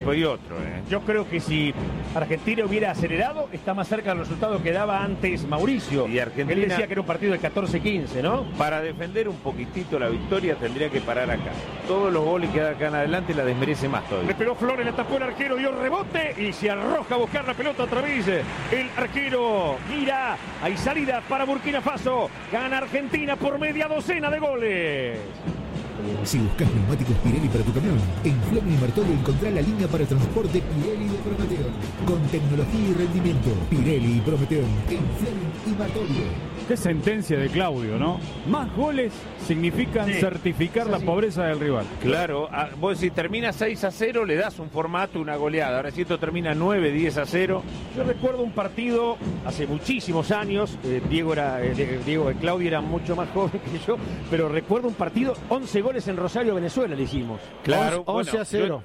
después hay otro. Yo creo que si Argentina hubiera acelerado, está más cerca del resultado que daba antes Mauricio. Y Argentina, él decía que era un partido de 14-15, ¿no? Para defender un poquitito la victoria tendría que parar acá. Todos los goles que da acá en adelante la desmerece más todavía. Le pegó Flores, le tapó el arquero, dio rebote y se arroja a buscar la pelota otra vez. El arquero mira, hay salida para Burkina Faso. Gana Argentina por media docena de goles. Si buscas neumáticos Pirelli para tu camión, en Fleming y Martolo encontrá la línea para transporte Pirelli de Prometeon. Con tecnología y rendimiento, Pirelli y Prometeon en Fleming y Martolo. Qué sentencia de Claudio, ¿no? Más goles significan certificar la pobreza del rival. Claro, vos si termina 6-0 le das un formato, una goleada. Ahora si esto termina 9-10-0. Yo recuerdo un partido hace muchísimos años, Claudio era mucho más joven que yo, pero recuerdo un partido, 11 goles en Rosario, Venezuela le hicimos. Claro, 11-0.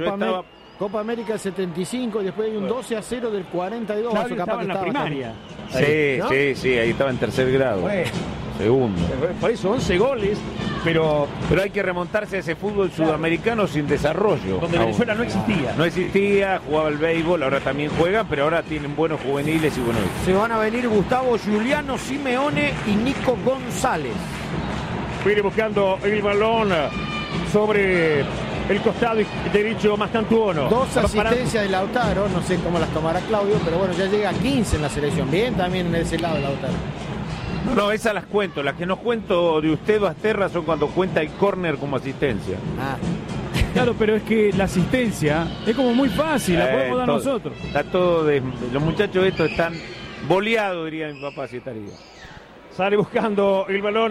Copa América del 75 y después hay un 12-0 del 42. Claudio estaba en la primaria. Sí, ¿no? sí, ahí estaba en tercer grado. Bueno, segundo. Por eso 11 goles, pero hay que remontarse a ese fútbol sudamericano sin desarrollo. Donde Venezuela no existía. No existía, jugaba el béisbol, ahora también juegan, pero ahora tienen buenos juveniles y buenos. Se van a venir Gustavo Giuliano Simeone y Nico González. Viene buscando el balón sobre el costado derecho Mastantuono. 2 asistencias de Lautaro, no sé cómo las tomará Claudio, pero bueno, ya llega a 15 en la selección. Bien también en ese lado Lautaro. No, esas las cuento. Las que no cuento de usted o Asterra son cuando cuenta el córner como asistencia. Claro, pero es que la asistencia es como muy fácil, la podemos dar nosotros. Está todo los muchachos estos están boleados, diría mi papá, si estaría. Sale buscando el balón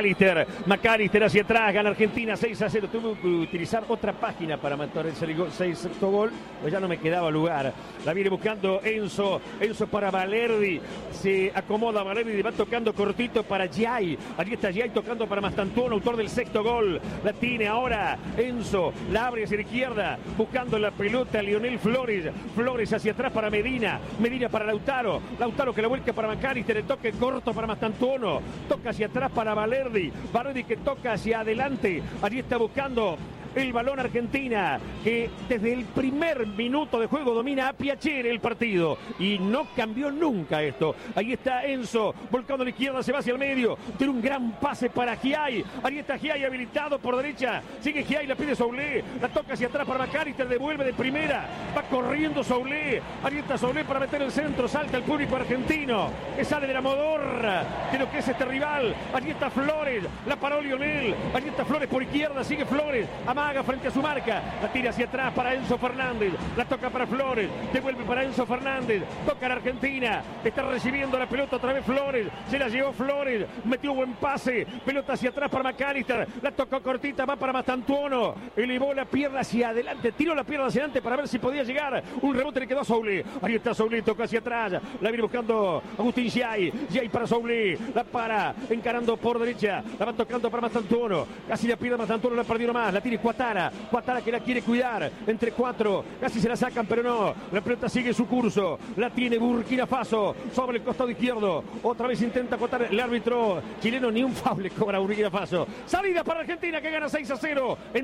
McAllister hacia atrás, gana Argentina 6-0. Tuve que utilizar otra página para matar el sexto gol, pues ya no me quedaba lugar. La viene buscando Enzo para Valerdi. Se acomoda Valerdi, va tocando cortito para Giai. Allí está Giai tocando para Mastantuono, autor del sexto gol. La tiene ahora Enzo, la abre hacia la izquierda, buscando la pelota Lionel Flores. Flores hacia atrás para Medina para Lautaro que la vuelca para McAllister, el toque corto para Mastantuono. Toca hacia atrás para Valerdi que toca hacia adelante. Allí está buscando el balón Argentina, que desde el primer minuto de juego domina a Piacere el partido y no cambió nunca esto. Ahí está Enzo, volcando a la izquierda, se va hacia el medio, tiene un gran pase para Giai. Ahí está Giai habilitado por derecha, sigue Giai, la pide Soulé, la toca hacia atrás para McAllister, devuelve de primera, va corriendo Soulé. Ahí está Soulé para meter el centro, salta el público argentino que sale de la modorra de lo que es este rival. Allí está Flores, la paró Lionel, allí está Flores por izquierda, sigue Flores, amaga frente a su marca, la tira hacia atrás para Enzo Fernández, la toca para Flores, devuelve para Enzo Fernández, toca la Argentina, está recibiendo la pelota otra vez Flores, se la llevó Flores, metió buen pase, pelota hacia atrás para McAllister, la tocó cortita, va para Mastantuono, elevó la pierna hacia adelante, tiró la pierna hacia adelante para ver si podía llegar, un rebote le quedó a Soulé, ahí está Soulé, toca hacia atrás, la viene buscando Agustín Giai para Soulé, la para, encarando por derecha, la va tocando para Mastantuono, casi la pierde Mastantuono, la perdió más, la tiene Cuatara que la quiere cuidar, entre cuatro, casi se la sacan pero no, la pelota sigue su curso, la tiene Burkina Faso, sobre el costado izquierdo, otra vez intenta acotar el árbitro chileno, ni un foul le cobra Burkina Faso, salida para Argentina que gana 6-0 en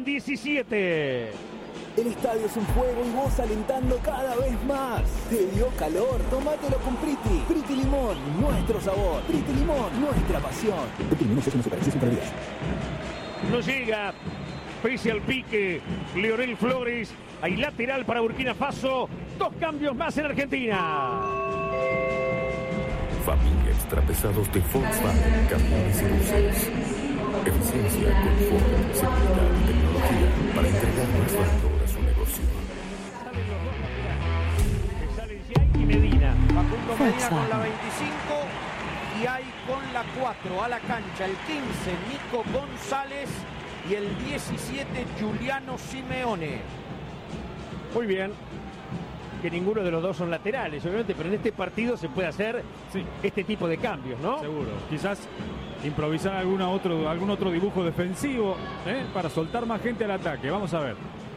17. El estadio es un juego y vos alentando cada vez más. ¿Te dio calor? Tómatelo con Priti. Priti Limón, nuestro sabor. Priti Limón, nuestra pasión. Priti Limón es una superficie sin calorías. No llega, pese al pique, Lionel Flores. Hay lateral para Burkina Faso. 2 cambios más en Argentina. Familia Extrapesados de Volkswagen, camiones y buses. Eficiencia, confort, seguridad y tecnología para entregar más valor a su negocio. Sale Giai y Medina. Facundo Medina con la 25 y hay con la 4 a la cancha. El 15, Nico González y el 17, Giuliano Simeone. Muy bien. Que ninguno de los dos son laterales, obviamente, pero en este partido se puede hacer este tipo de cambios, ¿no? Seguro. Quizás improvisar algún otro dibujo defensivo para soltar más gente al ataque. Vamos a ver.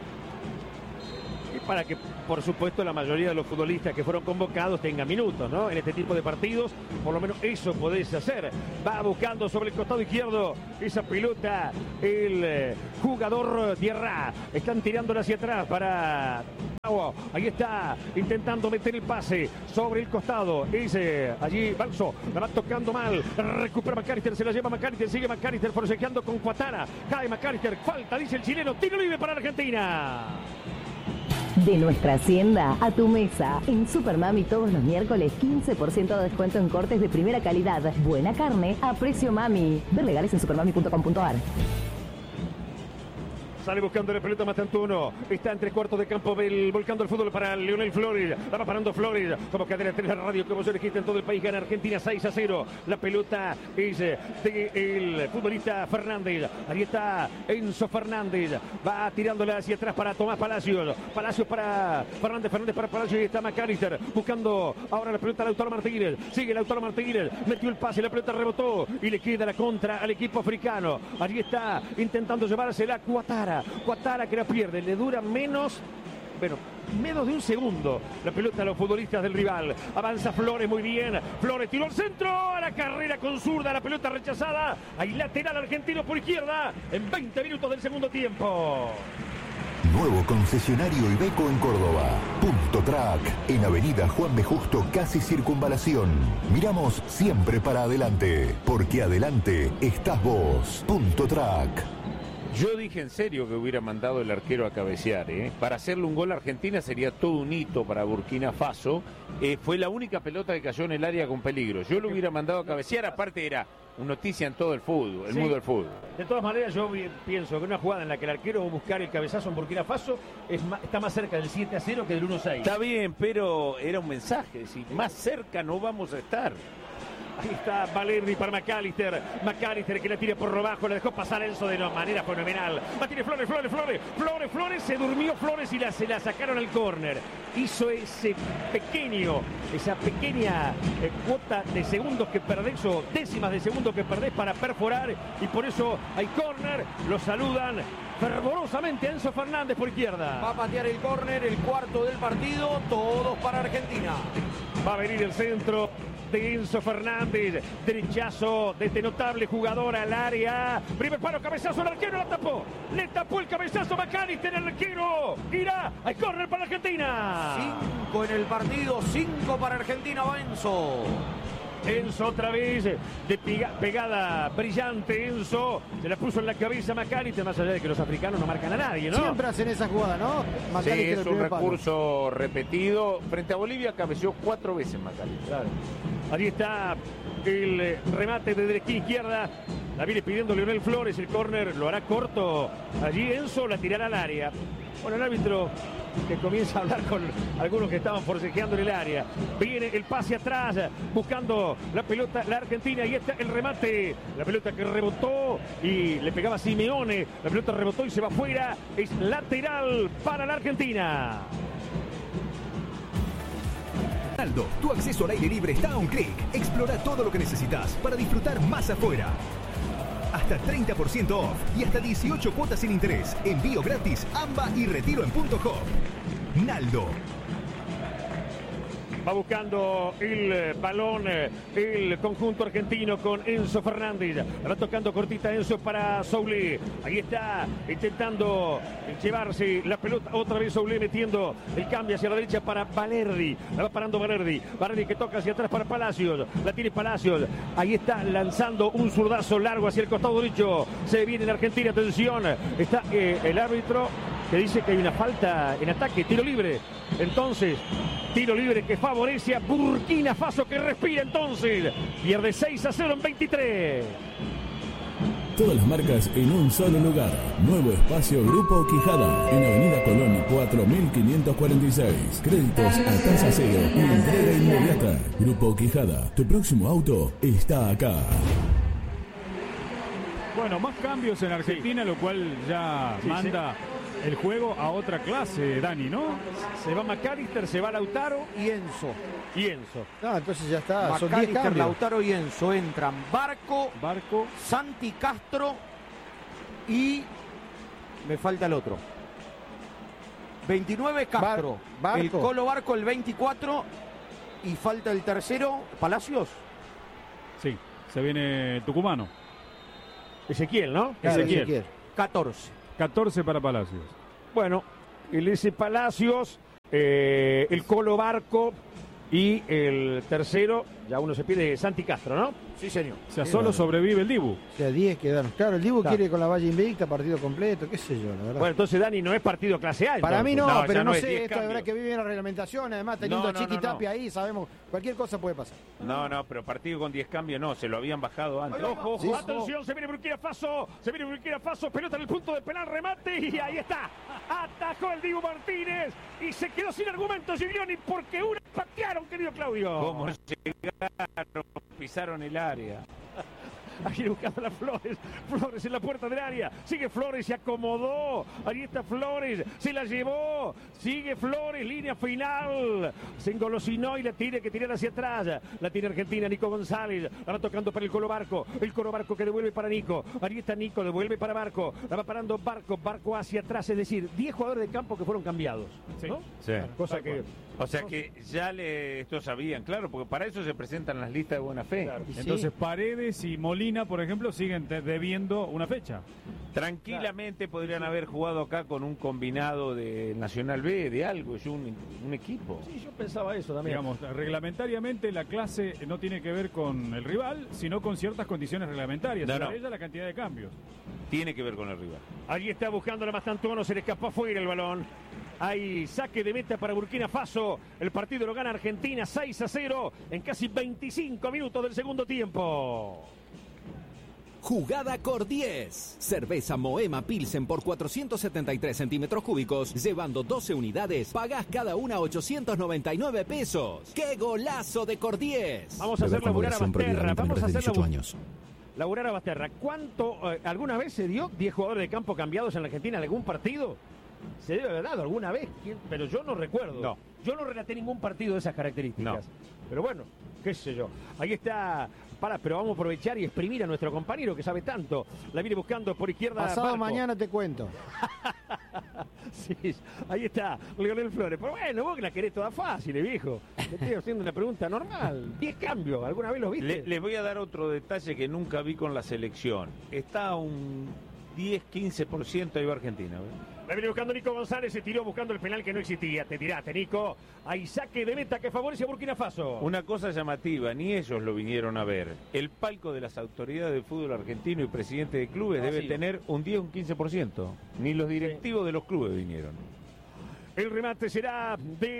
Y para que, por supuesto, la mayoría de los futbolistas que fueron convocados tengan minutos, ¿no? En este tipo de partidos, por lo menos eso podés hacer. Va buscando sobre el costado izquierdo esa pelota el jugador Diarra. Están tirándola hacia atrás para Balso. Ahí está, intentando meter el pase sobre el costado. Dice allí Balso, la va tocando mal. Recupera McAllister, se la lleva McAllister, sigue McAllister forcejeando con Cuatara. Cae McAllister, falta, dice el chileno. Tiro libre para Argentina. De nuestra hacienda a tu mesa. En Supermami todos los miércoles 15% de descuento en cortes de primera calidad. Buena carne a precio mami. Ver legales en supermami.com.ar. Sale buscando la pelota Mastantuono. Está en 3/4 de campo volcando el fútbol para Leonel Flores. La va parando Flores. Como cadena 3 la radio, como se registra en todo el país. Gana Argentina 6-0. La pelota es del futbolista Fernández. Ahí está Enzo Fernández. Va tirándola hacia atrás para Tomás Palacios. Palacios para Fernández. Fernández para Palacios. Y está McAllister buscando ahora la pelota a Lautaro Martínez. Sigue Lautaro Martínez. Metió el pase. La pelota rebotó. Y le queda la contra al equipo africano. Allí está intentando llevársela Cuatara. Cuatara que la pierde, le dura menos de un segundo la pelota a los futbolistas del rival. Avanza Flores muy bien. Flores tiró al centro, a la carrera con zurda, la pelota rechazada. Hay lateral argentino por izquierda en 20 minutos del segundo tiempo. Nuevo concesionario Iveco en Córdoba. Punto Track, en Avenida Juan B. Justo, casi Circunvalación. Miramos siempre para adelante, porque adelante estás vos. Punto Track. Yo dije en serio que hubiera mandado el arquero a cabecear, ¿eh? Para hacerle un gol a Argentina sería todo un hito para Burkina Faso. Fue la única pelota que cayó en el área con peligro. Yo lo hubiera mandado a cabecear, aparte era una noticia en todo el fútbol, el mundo del fútbol. De todas maneras, yo pienso que una jugada en la que el arquero va a buscar el cabezazo en Burkina Faso está más cerca del 7-0 que del 1-6. Está bien, pero era un mensaje, es decir, más cerca no vamos a estar. Ahí está Valerdi para McAllister. McAllister que la tira por robajo, la dejó pasar Enzo de una manera fenomenal. Va a tirar Flores, se durmió Flores y se la sacaron al córner. Hizo esa pequeña cuota de segundos que perdés o décimas de segundos que perdés para perforar y por eso hay córner. Lo saludan fervorosamente a Enzo Fernández por izquierda. Va a patear el córner, el cuarto del partido, todos para Argentina. Va a venir el centro de Enzo Fernández, derechazo de este notable jugador al área. Primer paro, cabezazo, el arquero le tapó el cabezazo McAllister, el arquero irá al córner para Argentina. 5 en el partido, 5 para Argentina, va Enzo. Enzo otra vez, de pegada brillante, Enzo, se la puso en la cabeza McAllister, más allá de que los africanos no marcan a nadie, ¿no? Siempre hacen esa jugada, ¿no? Sí, es un recurso repetido. Frente a Bolivia cabeció 4 veces McAllister. Claro. Allí está el remate desde la esquina izquierda. La viene pidiendo Leonel Flores, el córner lo hará corto. Allí Enzo la tirará al área. Bueno, el árbitro que comienza a hablar con algunos que estaban forcejeando en el área. Viene el pase atrás, buscando la pelota, la Argentina. Y está el remate. La pelota que rebotó y le pegaba a Simeone. La pelota rebotó y se va afuera. Es lateral para la Argentina. Naldo, tu acceso al aire libre está a un clic. Explora todo lo que necesitas para disfrutar más afuera. Hasta 30% off y hasta 18 cuotas sin interés. Envío gratis, AMBA y retiro en Punto Hop. Naldo. Va buscando el balón el conjunto argentino con Enzo Fernández. Va tocando cortita Enzo para Soulé. Ahí está intentando llevarse la pelota. Otra vez Soulé metiendo el cambio hacia la derecha para Valerdi. La va parando Valerdi. Valerdi que toca hacia atrás para Palacios. La tiene Palacios. Ahí está lanzando un zurdazo largo hacia el costado derecho. Se viene en Argentina. Atención. Está el árbitro que dice que hay una falta en ataque. Tiro libre. Entonces, tiro libre que favorece a Burkina Faso, que respira entonces. Pierde 6-0 en 23. Todas las marcas en un solo lugar. Nuevo espacio Grupo Quijada. En Avenida Colón 4546. Créditos a tasa cero y entrega inmediata. Grupo Quijada. Tu próximo auto está acá. Bueno, más cambios en Argentina, lo cual ya manda el juego a otra clase, Dani, ¿no? Se va McAllister, se va Lautaro y Enzo. No, entonces ya está. Son 10 McAllister, cambios. Lautaro y Enzo. Entran Barco, Santi Castro y me falta el otro. 29 Castro. Barco. El Colo Barco el 24 y falta el tercero, Palacios. Sí, se viene el tucumano. Ezequiel, ¿no? Claro, Ezequiel. 14. 14 para Palacios. Bueno, el ese Palacios el Colo Barco y el tercero, ya uno se pide, Santi Castro, ¿no? Sí, señor. O sea, solo sobrevive el Dibu. O sea, 10 quedaron. Claro, el Dibu quiere con la valla invicta, partido completo, qué sé yo, la verdad. Bueno, entonces, Dani, no es partido clase A. Para mí no, pero no sé, esto de verdad que vive en la reglamentación, además teniendo a Chiqui Tapia ahí, sabemos, cualquier cosa puede pasar. No, pero partido con 10 cambios no, se lo habían bajado antes. Ojo, Sí. atención, se viene Burkina Faso, pelota en el punto de penal, remate y ahí está. Atajó el Dibu Martínez y se quedó sin argumentos Giglioni porque una patearon, querido Claudio. ¿Cómo llegaron? Pisaron el área. Ahí buscando a Flores. Flores en la puerta del área. Sigue Flores, se acomodó. Ahí está Flores, se la llevó. Sigue Flores, línea final. Se engolosinó y la tiene que tirar hacia atrás. La tiene Argentina, Nico González. Ahora tocando para el Colo Barco. El Colo Barco que devuelve para Nico. Ahí está Nico, devuelve para Barco. La va parando Barco hacia atrás. Es decir, 10 jugadores de campo que fueron cambiados. ¿No? Sí. Cosa que... O sea que ya esto sabían, claro, porque para eso se presentan las listas de buena fe. Claro. Entonces Paredes y Molina, por ejemplo, siguen debiendo una fecha. Tranquilamente podrían haber jugado acá con un combinado de Nacional B, de algo, es un equipo. Sí, yo pensaba eso también. Digamos, reglamentariamente la clase no tiene que ver con el rival, sino con ciertas condiciones reglamentarias. Entre ellas la cantidad de cambios. Tiene que ver con el rival. Ahí está buscando la Mastantuono, se le escapó afuera el balón. Hay saque de meta para Burkina Faso. El partido lo gana Argentina 6-0 en casi 25 minutos del segundo tiempo. Jugada Cor 10. Cerveza Moema Pilsen por 473 centímetros cúbicos, llevando 12 unidades, pagás cada una 899 pesos. ¡Qué golazo de Cor 10! Vamos a hacer laburar a Basterra. Vamos a hacer años. Laburar a Basterra. ¿Cuánto, alguna vez se dio 10 jugadores de campo cambiados en la Argentina en algún partido? Se debe haber dado alguna vez, pero yo no recuerdo. No. Yo no relaté ningún partido de esas características. No. Pero bueno, qué sé yo. Ahí está. Pero vamos a aprovechar y exprimir a nuestro compañero que sabe tanto. La viene buscando por izquierda. Pasado Barco. mañana te cuento. Sí, ahí está, Leonel Flores. Pero bueno, vos que la querés toda fácil, viejo. Te estoy haciendo una pregunta normal. 10 cambios, ¿alguna vez los viste? Les voy a dar otro detalle que nunca vi con la selección. Está un 10-15% ahí va Argentina. La viene buscando Nico González, se tiró buscando el penal que no existía. Te tiraste, Nico. Hay saque de meta que favorece a Burkina Faso. Una cosa llamativa, ni ellos lo vinieron a ver. El palco de las autoridades del fútbol argentino y presidente de clubes debe tener un 10 o un 15%. Ni los directivos de los clubes vinieron. El remate será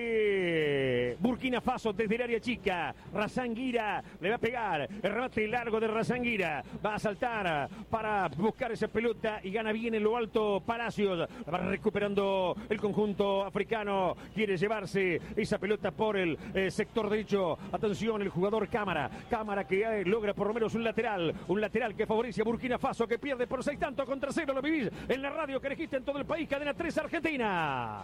de Burkina Faso desde el área chica. Razanguira le va a pegar. El remate largo de Razanguira. Va a saltar para buscar esa pelota y gana bien en lo alto Palacios. Va recuperando el conjunto africano. Quiere llevarse esa pelota por el sector derecho. Atención, el jugador Cámara. Cámara que logra por lo menos un lateral. Un lateral que favorece a Burkina Faso, que pierde por 6 tantos contra 0. Lo vivís en la radio que elegiste en todo el país. Cadena 3 Argentina.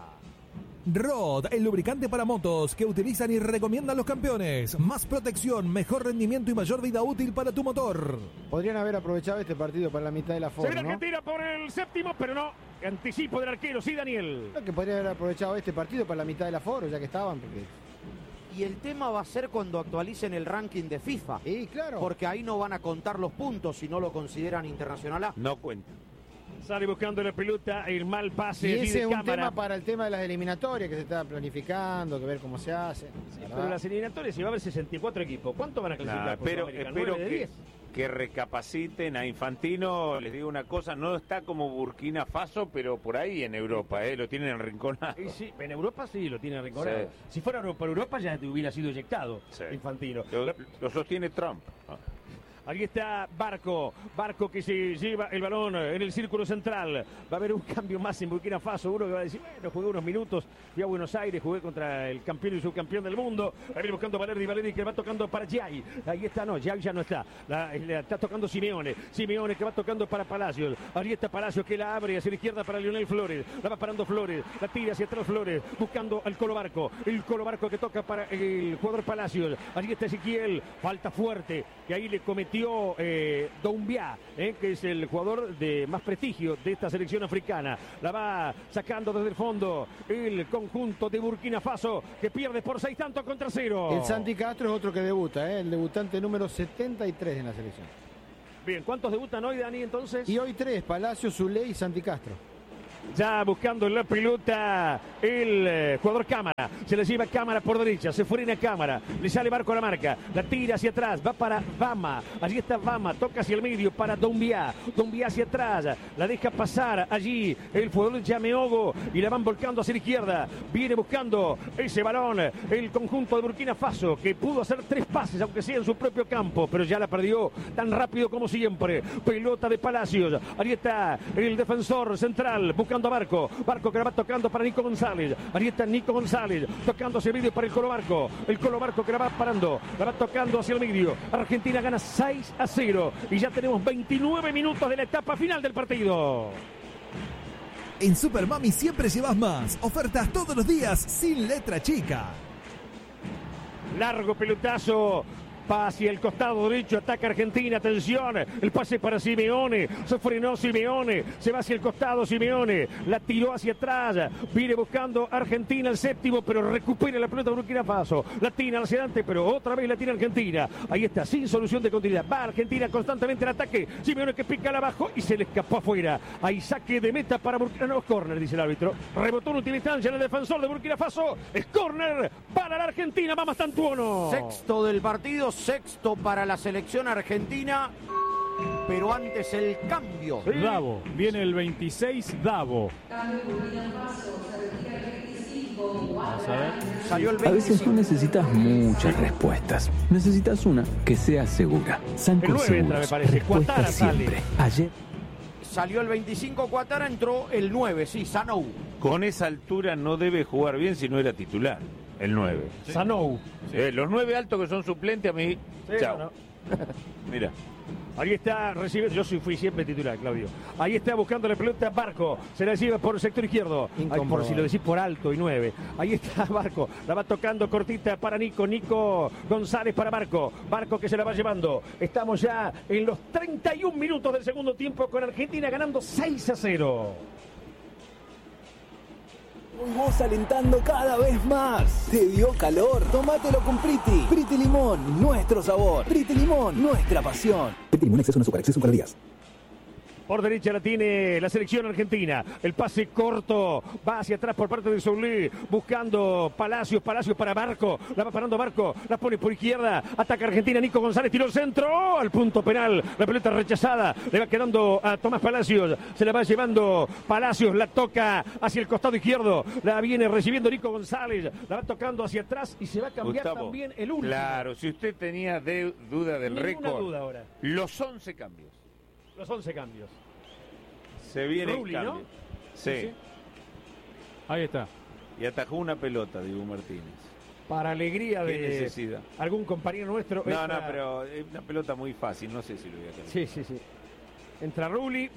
Rod, el lubricante para motos que utilizan y recomiendan los campeones. Más protección, mejor rendimiento y mayor vida útil para tu motor. Podrían haber aprovechado este partido para la mitad de la Se forma, viene ¿no? Argentina por el séptimo, pero no. Anticipo del arquero, sí, Daniel. Creo que podrían haber aprovechado este partido para la mitad del aforo, ya que estaban, porque... Y el tema va a ser cuando actualicen el ranking de FIFA. Sí, claro. Porque ahí no van a contar los puntos si no lo consideran internacional A. No cuenta. Sale buscando la pelota, el mal pase. Y allí ese de es un Cámara. tema para el tema de las eliminatorias que se está planificando, que ver cómo se hace. Sí, pero las eliminatorias, si va a haber 64 equipos, ¿cuánto van a clasificar? por Pero Sudamericana? espero 9 de 10. que recapaciten a Infantino. Les digo una cosa, no está como Burkina Faso, pero por ahí en Europa, lo tienen arrinconado. Sí, en Europa sí lo tiene arrinconado. Sí. Si fuera por Europa ya hubiera sido eyectado Sí. Infantino. Lo sostiene Trump. Ahí está Barco que se lleva el balón en el círculo central. Va a haber un cambio más en Burkina Faso. Uno que va a decir, bueno, jugué unos minutos, fui a Buenos Aires, jugué contra el campeón y subcampeón del mundo. Va a venir buscando Valerdi que va tocando para Jai. Ahí está, no, Jai ya no está. La está tocando Simeone que va tocando para Palacios. Ahí está Palacios que la abre hacia la izquierda para Leonel Flores. La va parando Flores, la tira hacia atrás Flores, buscando al Colo Barco. El Colo Barco que toca para el jugador Palacios. Ahí está Ezequiel, falta fuerte, que ahí le cometió Doumbia, que es el jugador de más prestigio de esta selección africana. La va sacando desde el fondo el conjunto de Burkina Faso, que pierde por 6 tantos contra 0. El Santi Castro es otro que debuta, el debutante número 73 en la selección. Bien, ¿cuántos debutan hoy, Dani, entonces? Y hoy 3, Palacio, Zulé y Santi Castro. Ya buscando la pelota el jugador Cámara. Se la lleva Cámara por derecha. Se frena Cámara. Le sale Barco a la marca. La tira hacia atrás. Va para Bama. Allí está Bama. Toca hacia el medio para Doumbia. Doumbia hacia atrás. La deja pasar allí el jugador Yameogo. Y la van volcando hacia la izquierda. Viene buscando ese balón. El conjunto de Burkina Faso. Que pudo hacer 3 pases, aunque sea en su propio campo. Pero ya la perdió tan rápido como siempre. Pelota de Palacios. Allí está el defensor central. Buscando a Barco. Barco que la va tocando para Nico González. Ahí está Nico González. Tocando hacia el medio para el Colo Barco. El Colo Barco que la va parando. La va tocando hacia el medio. Argentina gana 6-0. Y ya tenemos 29 minutos de la etapa final del partido. En Super Mami siempre llevas más. Ofertas todos los días sin letra chica. Largo pelotazo. Va hacia el costado derecho, ataca Argentina, atención, el pase para Simeone, se frenó Simeone, se va hacia el costado Simeone, la tiró hacia atrás, viene buscando Argentina el séptimo, pero recupera la pelota Burkina Faso, la tira hacia adelante, pero otra vez la tira Argentina, ahí está, sin solución de continuidad, va Argentina constantemente en ataque, Simeone que pica la abajo y se le escapó afuera, ahí saque de meta para Burkina, no, es córner, dice el árbitro, rebotó en última instancia en el defensor de Burkina Faso, es córner para la Argentina, vamos Tantuono. Sexto del partido, sexto para la selección argentina, pero antes el cambio. Sí. Davo, viene el 26, Davo. Vamos a ver. Salió el 25. A veces no necesitas muchas respuestas, necesitas una que sea segura. Sancor Seguros, me parece. respuesta Cuatara siempre. Ayer salió el 25 Cuatara, entró el 9, sí, Sanou. Con esa altura no debe jugar bien si no era titular. El 9. Sí. Sanou. Sí. Los 9 altos que son suplentes a mí. Sí, chao. No. Mira. Ahí está recibiendo, yo fui siempre titular, Claudio. Ahí está buscando la pelota Barco, se la lleva por el sector izquierdo, por si lo decís por alto y 9. Ahí está Barco, la va tocando cortita para Nico González para Barco. Barco que se la va llevando. Estamos ya en los 31 minutos del segundo tiempo con Argentina ganando 6-0. Y vos alentando cada vez más. ¿Te dio calor? Tómatelo con Priti. Priti Limón, nuestro sabor. Priti Limón, nuestra pasión. Priti Limón, exceso en azúcar, exceso en calorías. Por derecha la tiene la selección argentina. El pase corto va hacia atrás por parte de Soulé. Buscando Palacios para Barco. La va parando Barco. La pone por izquierda. Ataca Argentina. Nico González tiró el centro. Al punto penal. La pelota rechazada. Le va quedando a Tomás Palacios. Se la va llevando Palacios. La toca hacia el costado izquierdo. La viene recibiendo Nico González. La va tocando hacia atrás y se va a cambiar Gustavo, también el último. Claro, si usted tenía duda del récord. Duda ahora. Los 11 cambios. Los 11 cambios. Se viene Rulli, el cambio. ¿no? Sí. Ahí está. Y atajó una pelota, Dibu Martínez. Para alegría ¿Qué de necesidad? Algún compañero nuestro. No, pero es una pelota muy fácil, no sé si lo voy a hacer. Sí. Entra Rulli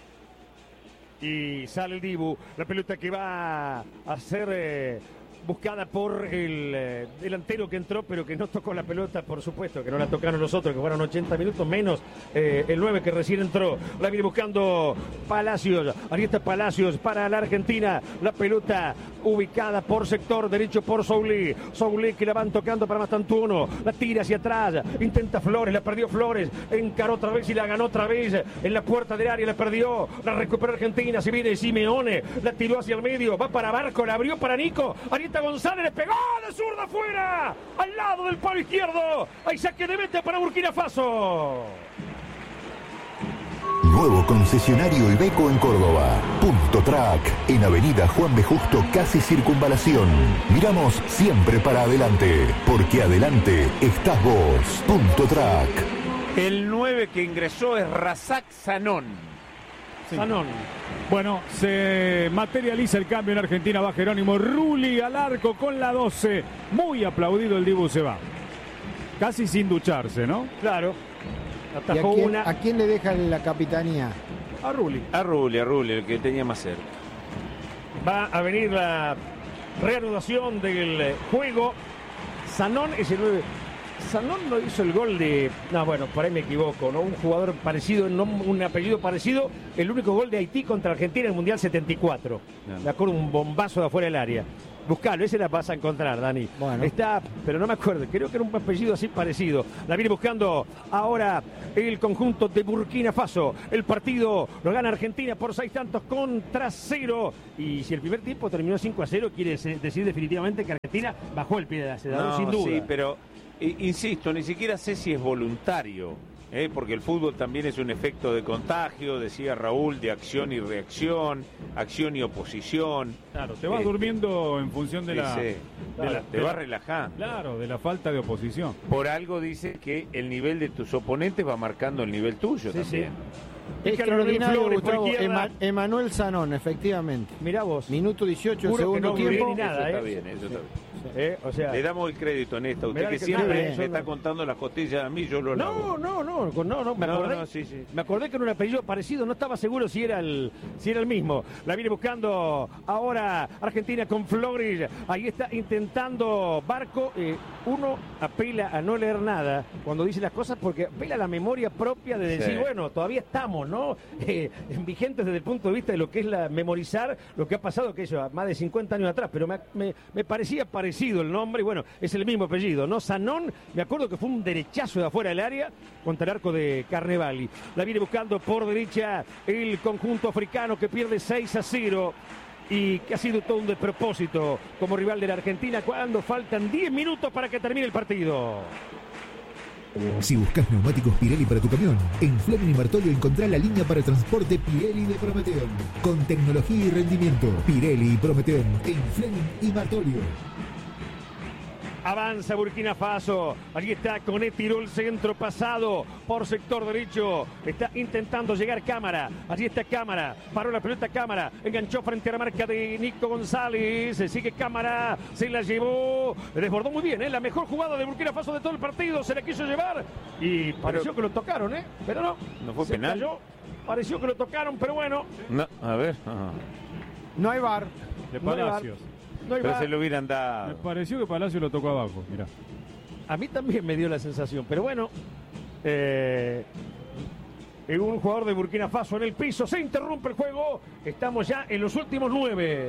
y sale el Dibu. La pelota que va a ser buscada por el delantero que entró, pero que no tocó la pelota, por supuesto, que no la tocaron los otros, que fueron 80 minutos, menos el 9 que recién entró. La viene buscando Palacios. Ahí está Palacios para la Argentina. La pelota ubicada por sector derecho por Soulé. Soulé que la van tocando para Mastantuono. La tira hacia atrás. Intenta Flores, la perdió Flores. Encaró otra vez y la ganó otra vez. En la puerta del área la perdió. La recuperó Argentina. Se viene Simeone. La tiró hacia el medio. Va para Barco. La abrió para Nico. Ahí está González, le pegó de zurda afuera, al lado del palo izquierdo. Hay saque de meta para Burkina Faso. Nuevo concesionario Iveco en Córdoba. Punto Track, en Avenida Juan B. Justo, casi Circunvalación. Miramos siempre para adelante, porque adelante estás vos. Punto Track. El 9 que ingresó es Razak Sanón. Sí. Sanón. Bueno, se materializa el cambio en Argentina. Va Jerónimo Rulli al arco con la 12. Muy aplaudido el Dibu, se va. Casi sin ducharse, ¿no? Claro. Atajó ¿A quién le deja la capitanía? A Rulli. A Rulli, el que tenía más cerca. Va a venir la reanudación del juego. Sanón es el 9. Sanón no hizo el gol de... No, bueno, por ahí me equivoco, ¿no? Un jugador parecido, no, un apellido parecido. El único gol de Haití contra Argentina en el Mundial 74. Me acuerdo un bombazo de afuera del área. Buscalo, ese la vas a encontrar, Dani. Bueno. Está, pero no me acuerdo, creo que era un apellido así parecido. La viene buscando ahora el conjunto de Burkina Faso. El partido lo gana Argentina por 6 tantos contra 0. Y si el primer tiempo terminó 5-0, quiere decir definitivamente que Argentina bajó el pie del acelerador, sin duda. Sí, pero insisto, ni siquiera sé si es voluntario. Porque el fútbol también es un efecto de contagio, decía Raúl, de acción y reacción, acción y oposición. Claro, te vas durmiendo en función de te vas relajando. Claro, de la falta de oposición. Por algo dice que el nivel de tus oponentes va marcando el nivel tuyo también. Extraordinario, Gustavo. Emanuel Zanón, efectivamente. Mirá vos. Minuto 18, Juro segundo que no tiempo. Eso está bien, eso está bien. O sea, le damos el crédito en esta. Usted que siempre me está contando las costillas a mí, yo lo hago. No. Me acordé que era un apellido parecido, no estaba seguro si era el mismo. La viene buscando ahora Argentina con Flores. Ahí está intentando Barco. Uno apela a no leer nada cuando dice las cosas porque apela a la memoria propia de decir, bueno, todavía estamos, ¿no? Vigentes desde el punto de vista de lo que es memorizar lo que ha pasado, que eso, más de 50 años atrás, pero me parecía parecido el nombre, y bueno, es el mismo apellido, ¿no? Zanón, me acuerdo que fue un derechazo de afuera del área contra el arco de Carnevali. La viene buscando por derecha el conjunto africano que pierde 6-0 y que ha sido todo un despropósito como rival de la Argentina cuando faltan 10 minutos para que termine el partido. Si buscas neumáticos Pirelli para tu camión, en Fleming y Martolio encontrá la línea para transporte Pirelli de Prometeon. Con tecnología y rendimiento, Pirelli y Prometeon en Fleming y Martolio. Avanza Burkina Faso. Allí está Coné, tiró el centro pasado por sector derecho. Está intentando llegar Cámara. Allí está Cámara. Paró la pelota Cámara. Enganchó frente a la marca de Nico González. Sigue Cámara. Se la llevó. Desbordó muy bien. La mejor jugada de Burkina Faso de todo el partido. Se la quiso llevar. Y pareció que lo tocaron, pero no. ¿No fue penal? Cayó. Pareció que lo tocaron, pero bueno. No, a ver. No hay VAR. De Palacios. Pero se lo hubieran dado. Me pareció que Palacio lo tocó abajo, mirá. A mí también me dio la sensación, pero bueno. Un jugador de Burkina Faso en el piso, se interrumpe el juego. Estamos ya en los últimos 9.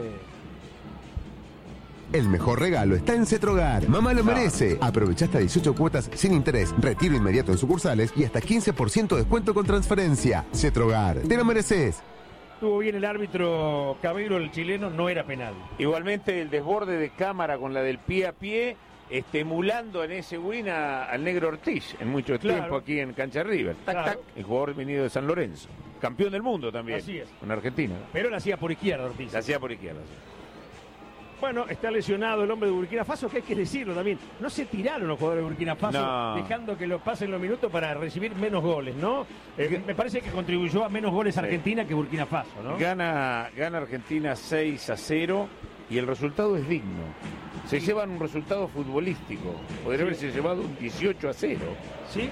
El mejor regalo está en Cetrogar. Mamá lo merece. Aprovecha hasta 18 cuotas sin interés, retiro inmediato en sucursales y hasta 15% de descuento con transferencia. Cetrogar, te lo mereces. Estuvo bien el árbitro Cabero, el chileno, no era penal. Igualmente el desborde de Cámara con la del pie a pie, emulando en ese win al negro Ortiz en mucho tiempo aquí en Cancha River. Tac, el jugador venido de San Lorenzo. Campeón del mundo también. Así es. En Argentina. Pero la hacía por izquierda Ortiz. La hacía por izquierda, sí. Bueno, está lesionado el hombre de Burkina Faso, que hay que decirlo también. No se tiraron los jugadores de Burkina Faso, dejando que lo pasen los minutos para recibir menos goles, ¿no? Me parece que contribuyó a menos goles Argentina que Burkina Faso, ¿no? Gana Argentina 6-0 y el resultado es digno. Se llevan un resultado futbolístico. Podría haberse llevado un 18-0. Sí.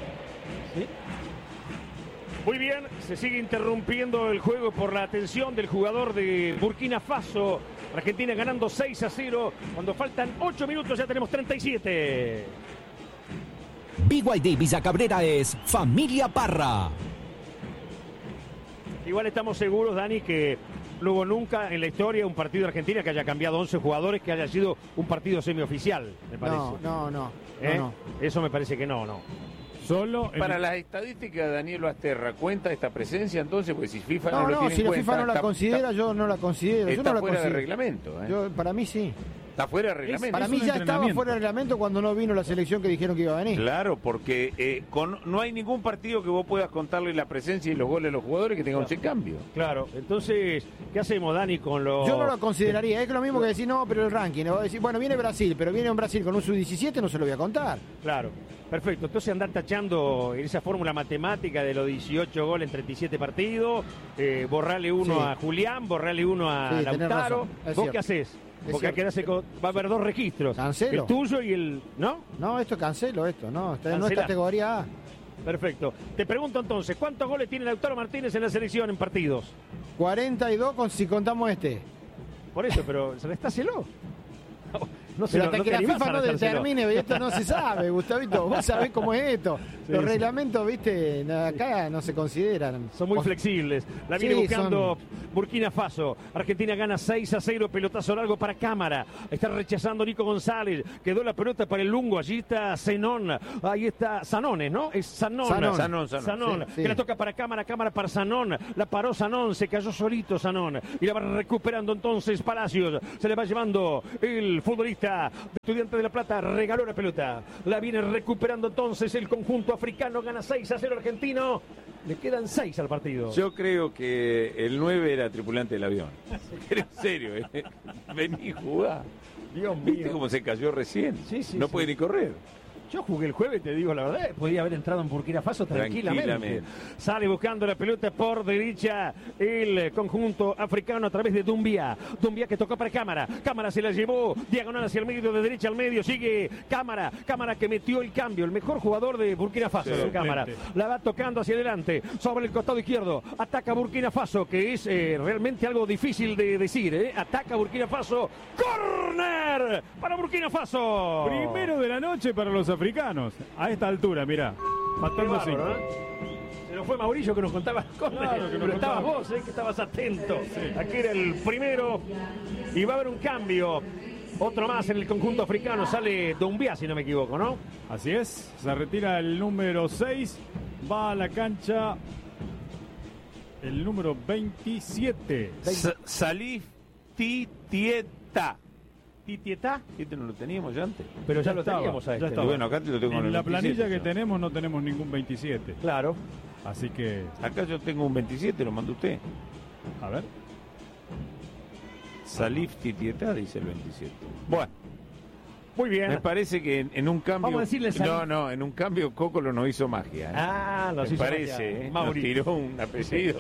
Muy bien, se sigue interrumpiendo el juego por la atención del jugador de Burkina Faso. Argentina ganando 6-0. Cuando faltan 8 minutos ya tenemos 37. BYD Villa Cabrera es Familia Parra. Igual estamos seguros, Dani, que no hubo nunca en la historia un partido de Argentina que haya cambiado 11 jugadores, que haya sido un partido semioficial, me parece. No. Eso me parece que no. Solo para las estadísticas de Daniel Asterra, ¿cuenta esta presencia entonces? Porque si FIFA no lo tiene en cuenta... si la FIFA no la considera, yo no la considero. Está yo no la fuera considero. de reglamento. Para mí sí. Está fuera de reglamento. Para mí ya estaba fuera de reglamento cuando no vino la selección que dijeron que iba a venir. Claro, porque no hay ningún partido que vos puedas contarle la presencia y los goles de los jugadores que tenga 11 cambios. Claro, entonces, ¿qué hacemos, Dani, con los...? Yo no lo consideraría, es lo mismo que decir, no, pero el ranking, ¿no? Decir, bueno, viene Brasil, pero viene un Brasil con un sub-17, no se lo voy a contar. Claro, perfecto. Entonces andar tachando en esa fórmula matemática de los 18 goles en 37 partidos, borrarle uno a Julián, borrarle uno a Lautaro. ¿Vos qué haces? Porque va a haber 2 registros. Cancelo. El tuyo y el... ¿No? No, esto cancelo, no es categoría A. Perfecto. Te pregunto entonces, ¿cuántos goles tiene Lautaro Martínez en la selección en partidos? 42 si contamos este. Por eso, pero restáselo. Pero hasta que la FIFA no determine, esto no se sabe, Gustavito. Vos sabés cómo es esto. Los reglamentos, viste, acá no se consideran. Son muy flexibles. La viene buscando Burkina Faso. Argentina gana 6-0. Pelotazo largo para Cámara. Está rechazando Nico González. Quedó la pelota para el Lungo. Allí está Zenón. Ahí está Sanones, ¿no? Es Sanón. Sanón. Que la toca para Cámara. Cámara para Sanón. La paró Sanón. Se cayó solito Sanón. Y la va recuperando entonces Palacios. Se le va llevando el futbolista Estudiante de La Plata. Regaló la pelota. La viene recuperando entonces el conjunto africano. Gana 6-0 argentino. Le quedan 6 al partido. Yo creo que el 9 era tripulante del avión. Pero en serio, vení jugar. Dios mío. ¿Viste cómo se cayó recién? No puede ni correr. Yo jugué el jueves, te digo la verdad, podía haber entrado en Burkina Faso tranquilamente. Sale buscando la pelota por derecha el conjunto africano a través de Doumbia. Doumbia que tocó para Cámara. Cámara se la llevó diagonal hacia el medio, de derecha al medio. Sigue Cámara. Cámara que metió el cambio. El mejor jugador de Burkina Faso. Cámara. La va tocando hacia adelante. Sobre el costado izquierdo. Ataca Burkina Faso, que es realmente algo difícil de decir. Ataca Burkina Faso. ¡Corner! Para Burkina Faso. Primero de la noche para los africanos. A esta altura, mirá. Faltando 5. Se nos fue Mauricio que nos contaba cosas. Claro, pero estabas vos, que estabas atento. Aquí era el primero. Y va a haber un cambio. Otro más en el conjunto africano. Sale Doumbia, si no me equivoco, ¿no? Así es. Se retira el número 6. Va a la cancha el número 27. Salif Titieta. ¿Titieta? Este no lo teníamos ya antes. Pero ya lo teníamos a este. Bueno, acá te lo tengo en la 27, planilla que tenemos no tenemos ningún 27. Claro. Así que... Acá yo tengo un 27, lo mandó usted. A ver. Salif Titieta dice el 27. Bueno. Muy bien. Me parece que en un cambio... Vamos a decirle No, en un cambio Cocolo nos hizo magia. Nos hizo parece, magia. Nos tiró un apellido.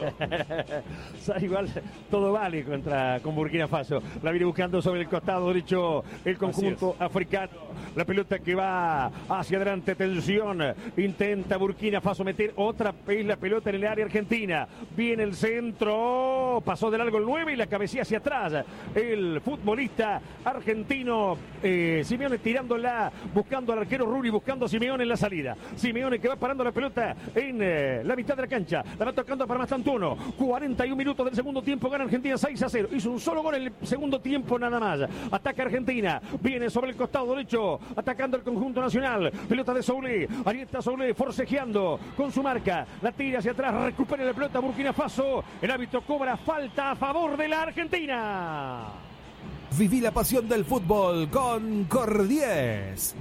Igual todo vale con Burkina Faso. La viene buscando sobre el costado derecho el conjunto africano. La pelota que va hacia adelante, atención. Intenta Burkina Faso meter otra vez la pelota en el área argentina. Viene el centro. Pasó de largo el 9 y la cabecilla hacia atrás. El futbolista argentino Simeone tirándola, buscando al arquero Rulli, buscando a Simeone en la salida. Simeone que va parando la pelota en la mitad de la cancha. La va tocando para Mastantuono. 41 minutos del segundo tiempo, gana Argentina 6-0. Hizo un solo gol en el segundo tiempo nada más. Ataca Argentina, viene sobre el costado derecho, atacando el conjunto nacional. Pelota de Soulé, ahí está Soulé forcejeando con su marca. La tira hacia atrás, recupera la pelota Burkina Faso. El árbitro cobra falta a favor de la Argentina. Viví la pasión del fútbol con Cordies.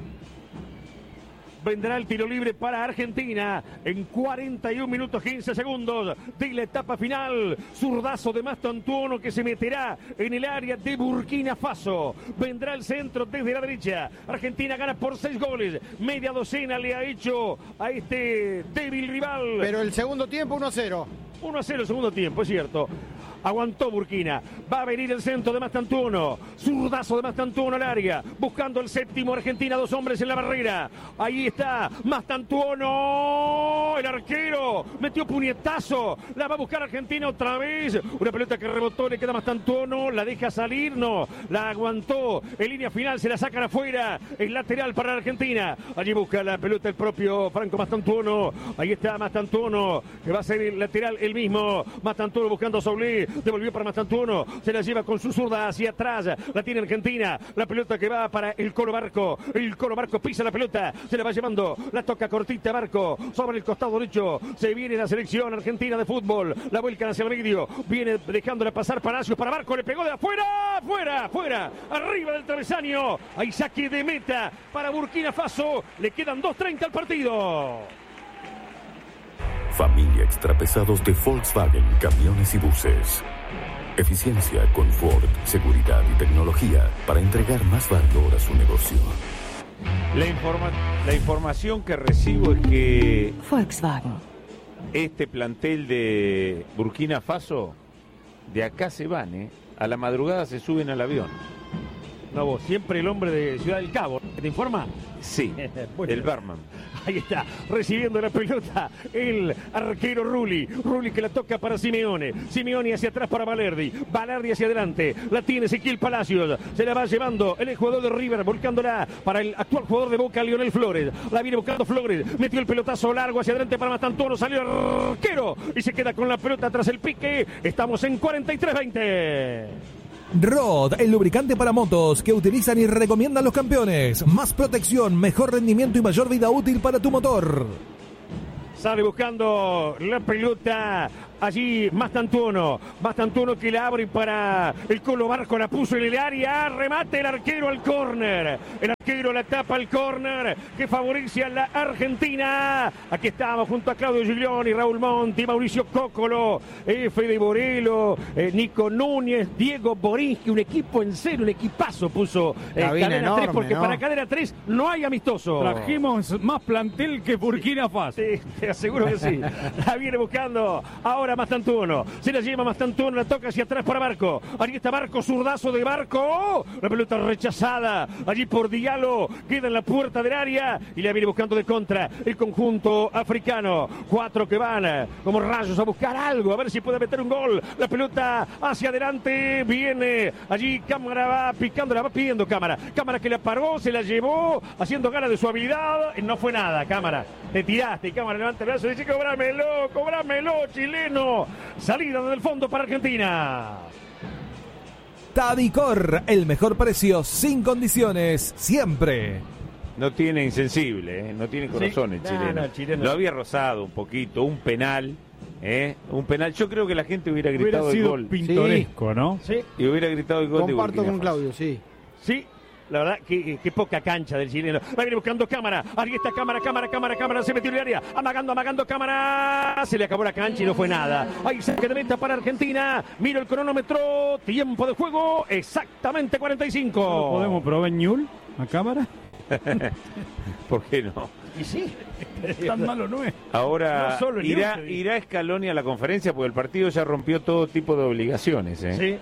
Vendrá el tiro libre para Argentina en 41 minutos 15 segundos de la etapa final. Zurdazo de Mastantuono que se meterá en el área de Burkina Faso. Vendrá el centro desde la derecha. Argentina gana por 6 goles. Media docena le ha hecho a este débil rival. Pero el segundo tiempo 1-0. 1-0 el segundo tiempo, es cierto. Aguantó Burkina. Va a venir el centro de Mastantuono. Zurdazo de Mastantuono al área. Buscando el séptimo. Argentina, 2 hombres en la barrera. Ahí está Mastantuono. El arquero. Metió puñetazo. La va a buscar Argentina otra vez. Una pelota que rebotó. Le queda Mastantuono. La deja salir. No. La aguantó. En línea final se la sacan afuera. Es lateral para la Argentina. Allí busca la pelota el propio Franco Mastantuono. Ahí está Mastantuono. Que va a ser el lateral el mismo. Mastantuono buscando a Soulé. Devolvió para Mastantuono, se la lleva con su zurda hacia atrás, la tiene Argentina, la pelota que va para el Colo Barco pisa la pelota, se la va llevando, la toca cortita Barco, sobre el costado derecho, se viene la selección argentina de fútbol, la vuelcan hacia el medio, viene dejándola pasar Palacios para Barco, le pegó de afuera, fuera, arriba del travesaño, hay saque de meta para Burkina Faso, le quedan 2:30 al partido. Familia Extrapesados de Volkswagen, camiones y buses. Eficiencia, confort, seguridad y tecnología para entregar más valor a su negocio. La información que recibo es que Volkswagen. Este plantel de Burkina Faso, de acá se van, a la madrugada se suben al avión. No, vos, siempre el hombre de Ciudad del Cabo. ¿Te informa? Sí, bueno, el barman. Ahí está, recibiendo la pelota el arquero Rulli. Rulli que la toca para Simeone. Simeone hacia atrás para Valerdi. Valerdi hacia adelante. La tiene Ezequiel Palacios. Se la va llevando el jugador de River, volcándola para el actual jugador de Boca, Lionel Flores. La viene buscando Flores. Metió el pelotazo largo hacia adelante para Mastantuono. Salió el arquero y se queda con la pelota tras el pique. Estamos en 43-20. Rod, el lubricante para motos que utilizan y recomiendan los campeones. Más protección, mejor rendimiento y mayor vida útil para tu motor. Sale buscando la pelota allí Mastantuono que la abre para el Colo Barco, la puso en el área, remate el arquero al córner. El arquero la tapa al córner que favorece a la Argentina. Aquí estamos junto a Claudio Giglioni, Raúl Monti, Mauricio Cóccolo, Fede Borello, Nico Núñez, Diego Borinsky, un equipo en serio, un equipazo puso Cadena enorme, 3, porque ¿no? Para Cadena 3 no hay amistoso. Trajimos más plantel que Burkina Faso. Sí, te aseguro que sí. La viene buscando ahora Mastantuono. Se la lleva Mastantuono, la toca hacia atrás para Barco. Allí está Barco, zurdazo de Barco. La pelota rechazada allí por Diallo. Queda en la puerta del área y la viene buscando de contra el conjunto africano. 4 que van como rayos a buscar algo, a ver si puede meter un gol. La pelota hacia adelante. Viene allí Cámara, va picando, la va pidiendo Cámara. Cámara que la paró, se la llevó haciendo gala de su habilidad. No fue nada, Cámara. Te tiraste y Cámara levanta el brazo y dice: cobrámelo, chileno. Salida del fondo para Argentina. Tadicor, el mejor precio sin condiciones, siempre. No tiene insensible, no tiene corazón, ¿sí? El chileno. Lo había rozado un poquito, un penal. Un penal. Yo creo que la gente hubiera gritado el gol. Pintoresco, sí. ¿No? Sí. Y hubiera gritado el gol. Comparto con Claudio, sí. Sí. La verdad, que poca cancha del chileno. Va a venir buscando Cámara. Ahí está Cámara. Se metió en el área. Amagando Cámara. Se le acabó la cancha y no fue nada. Ahí saque de meta para Argentina. Miro el cronómetro. Tiempo de juego. Exactamente 45. ¿No podemos probar Ñul a Cámara? ¿Por qué no? Y sí. Tan malo no es. Ahora no irá Scaloni a la conferencia porque el partido ya rompió todo tipo de obligaciones. Sí.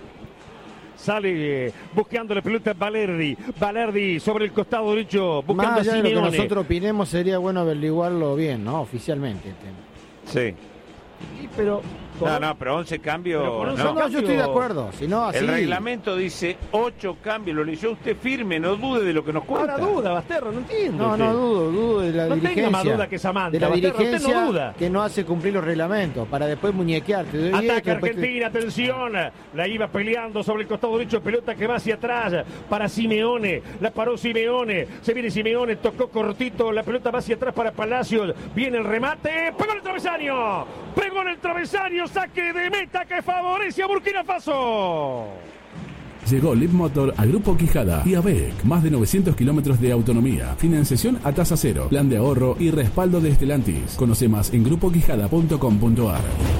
Sale buscando la pelota Valerdi sobre el costado derecho, buscando más allá a Simeone. De lo que nosotros opinemos, sería bueno averiguarlo bien, ¿no? Oficialmente. Sí. Pero pero 11 cambios. No, yo estoy de acuerdo. Si no, así... El reglamento dice 8 cambios. Lo leyó usted firme, no dude de lo que nos cuenta. Ahora duda, Basterra, no entiendo. No dudo de la dirigencia. No tenga más duda que Samantha. De la Basterra, dirigencia usted no duda. Que no hace cumplir los reglamentos para después muñequearte. Ataca Argentina, atención. La iba peleando sobre el costado derecho, pelota que va hacia atrás para Simeone. La paró Simeone. Se viene Simeone, tocó cortito. La pelota va hacia atrás para Palacios. Viene el remate. Pegó en el travesaño. Saque de meta que favorece a Burkina Faso. Llegó Leapmotor a Grupo Quijada y ABEC. Más de 900 kilómetros de autonomía, financiación a tasa cero, plan de ahorro y respaldo de Stellantis. Conoce más en grupoquijada.com.ar.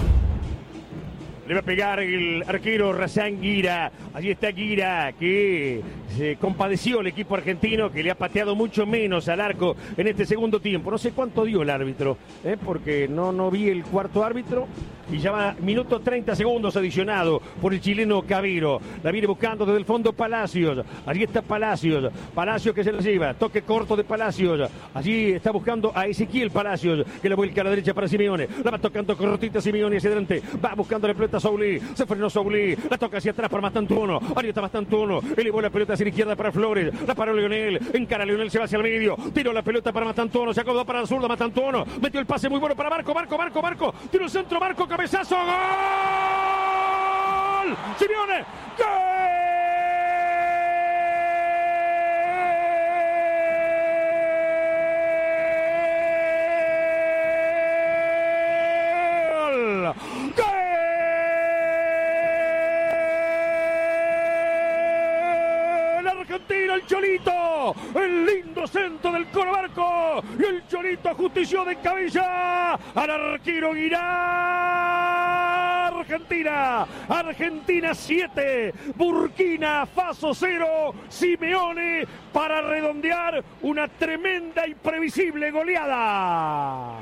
Le va a pegar el arquero Razán Guira. Allí está Guira, que se compadeció el equipo argentino, que le ha pateado mucho menos al arco en este segundo tiempo. No sé cuánto dio el árbitro, porque no vi el cuarto árbitro. Y ya va minuto 30 segundos adicionado por el chileno Cavero. La viene buscando desde el fondo Palacios. Allí está Palacios que se la lleva. Toque corto de Palacios. Allí está buscando a Ezequiel Palacios, que la vuelca a la derecha para Simeone. La va tocando cortita Simeone hacia adelante. Va buscando la pelota Saulí. Se frenó Saulí. La toca hacia atrás para Mastantuono. Ahí está Mastantuono. Elevó la pelota hacia la izquierda para Flores. La paró Leonel. Encara Leonel, se va hacia el medio. Tiró la pelota para Mastantuono. Se acomodó para la zurda Mastantuono. Metió el pase muy bueno para Marco. Tiró el centro Marco. Cabezazo. ¡Gol! Simeone. ¡Gol! Argentina, el Cholito, el lindo centro del Colo Barco y el Cholito ajustició de cabeza al arquero Guirá. Argentina 7, Burkina Faso 0, Simeone para redondear una tremenda y previsible goleada.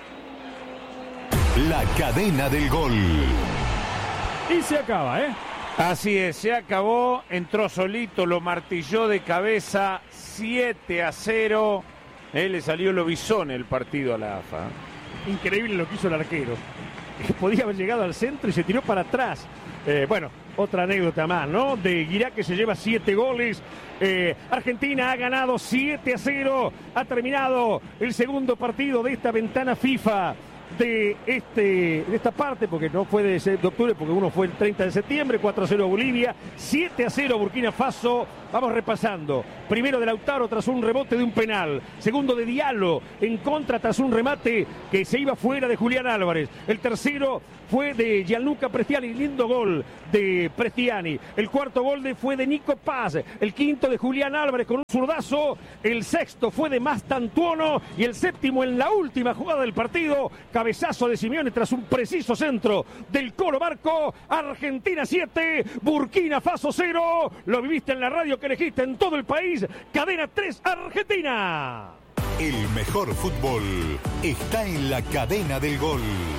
La cadena del gol. Y se acaba, Así es, se acabó, entró solito, lo martilló de cabeza, 7-0. Le salió lobizón el partido a la AFA. Increíble lo que hizo el arquero. Podía haber llegado al centro y se tiró para atrás. Bueno, otra anécdota más, ¿no? De Guirá, que se lleva 7 goles. Argentina ha ganado 7-0. Ha terminado el segundo partido de esta ventana FIFA de esta parte, porque no fue de octubre, porque uno fue el 30 de septiembre, 4-0 Bolivia, 7-0 Burkina Faso. Vamos repasando. Primero de Lautaro tras un rebote de un penal. Segundo de Diallo en contra tras un remate que se iba fuera de Julián Álvarez. El tercero fue de Gianluca Prestiani, lindo gol de Prestiani. El cuarto gol fue de Nico Paz. El quinto de Julián Álvarez con un zurdazo. El sexto fue de Mastantuono. Y el séptimo en la última jugada del partido. Cabezazo de Simeone tras un preciso centro del Colo Barco. Argentina 7, Burkina Faso 0. Lo viviste en la radio que elegiste en todo el país. Cadena 3 Argentina. El mejor fútbol está en la cadena del gol.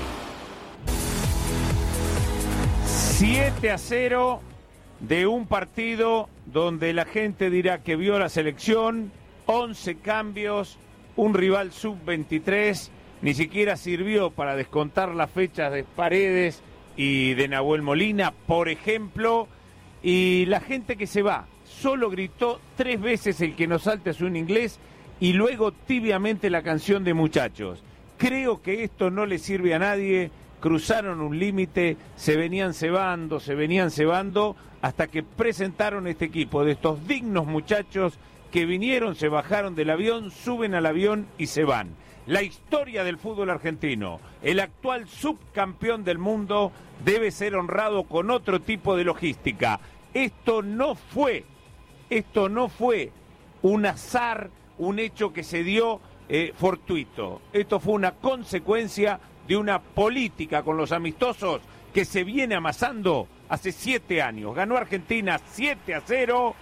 7-0 de un partido donde la gente dirá que vio la selección, 11 cambios, un rival sub-23, ni siquiera sirvió para descontar las fechas de Paredes y de Nahuel Molina, por ejemplo, y la gente que se va, solo gritó 3 veces el que nos salte es un inglés y luego tibiamente la canción de Muchachos. Creo que esto no le sirve a nadie. Cruzaron un límite, se venían cebando, hasta que presentaron este equipo de estos dignos muchachos que vinieron, se bajaron del avión, suben al avión y se van. La historia del fútbol argentino, el actual subcampeón del mundo, debe ser honrado con otro tipo de logística. Esto no fue un azar, un hecho que se dio fortuito. Esto fue una consecuencia de una política con los amistosos que se viene amasando hace 7 años. Ganó Argentina 7-0.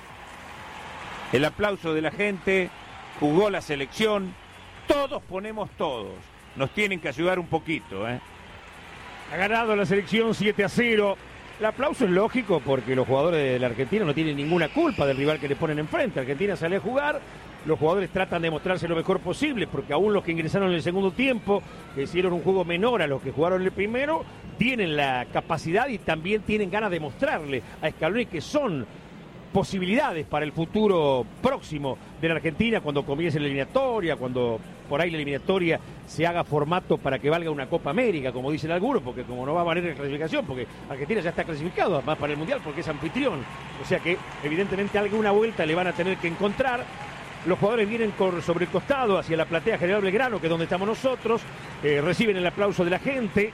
El aplauso de la gente, jugó la selección. Todos ponemos todos. Nos tienen que ayudar un poquito, Ha ganado la selección 7-0. El aplauso es lógico porque los jugadores de la Argentina no tienen ninguna culpa del rival que le ponen enfrente. Argentina sale a jugar, los jugadores tratan de mostrarse lo mejor posible porque aún los que ingresaron en el segundo tiempo, que hicieron un juego menor a los que jugaron el primero, tienen la capacidad y también tienen ganas de mostrarle a Scaloni que son posibilidades para el futuro próximo de la Argentina cuando comience la eliminatoria, cuando por ahí la eliminatoria se haga formato para que valga una Copa América, como dicen algunos, porque como no va a valer la clasificación, porque Argentina ya está clasificado además para el Mundial porque es anfitrión, o sea que evidentemente alguna vuelta le van a tener que encontrar. Los jugadores vienen sobre el costado hacia la platea General Belgrano, que es donde estamos nosotros, reciben el aplauso de la gente.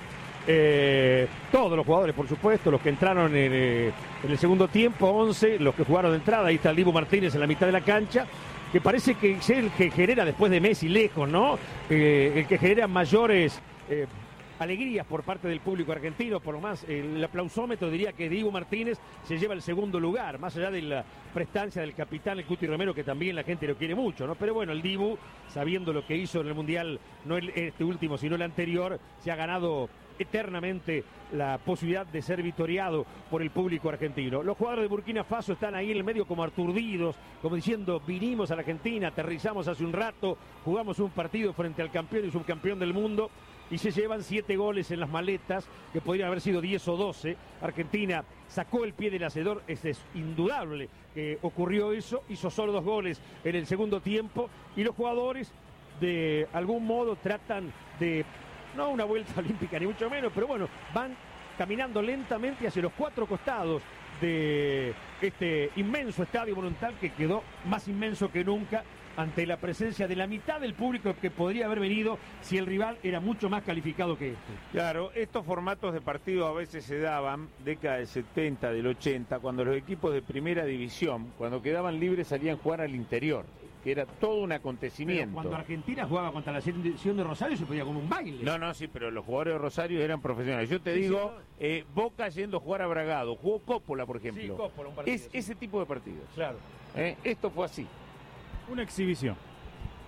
Todos los jugadores, por supuesto, los que entraron en el segundo tiempo, 11, los que jugaron de entrada. Ahí está el Dibu Martínez en la mitad de la cancha, que parece que es el que genera, después de Messi lejos, ¿no? El que genera mayores alegrías por parte del público argentino. Por lo más, el aplausómetro diría que Dibu Martínez se lleva el segundo lugar, más allá de la prestancia del capitán, el Cuti Romero, que también la gente lo quiere mucho, ¿no? Pero bueno, el Dibu, sabiendo lo que hizo en el Mundial, no este último, sino el anterior, se ha ganado eternamente la posibilidad de ser vitoriado por el público argentino. Los jugadores de Burkina Faso están ahí en el medio como aturdidos, como diciendo, vinimos a la Argentina, aterrizamos hace un rato, jugamos un partido frente al campeón y subcampeón del mundo y se llevan 7 goles en las maletas, que podrían haber sido 10 o 12. Argentina sacó el pie del acedor, es indudable que ocurrió eso, hizo solo 2 goles en el segundo tiempo y los jugadores de algún modo tratan de, no una vuelta olímpica ni mucho menos, pero bueno, van caminando lentamente hacia los 4 costados de este inmenso estadio Monumental, que quedó más inmenso que nunca ante la presencia de la mitad del público que podría haber venido si el rival era mucho más calificado que este. Claro, estos formatos de partido a veces se daban, década del 70, del 80, cuando los equipos de primera división, cuando quedaban libres, salían a jugar al interior, que era todo un acontecimiento. Pero cuando Argentina jugaba contra la selección de Rosario se podía como un baile. No, sí, pero los jugadores de Rosario eran profesionales. Yo te digo, Boca yendo a jugar a Bragado, jugó Coppola, por ejemplo. Sí, Coppola, un partido. Es ese tipo de partidos. Claro. Esto fue así. Una exhibición.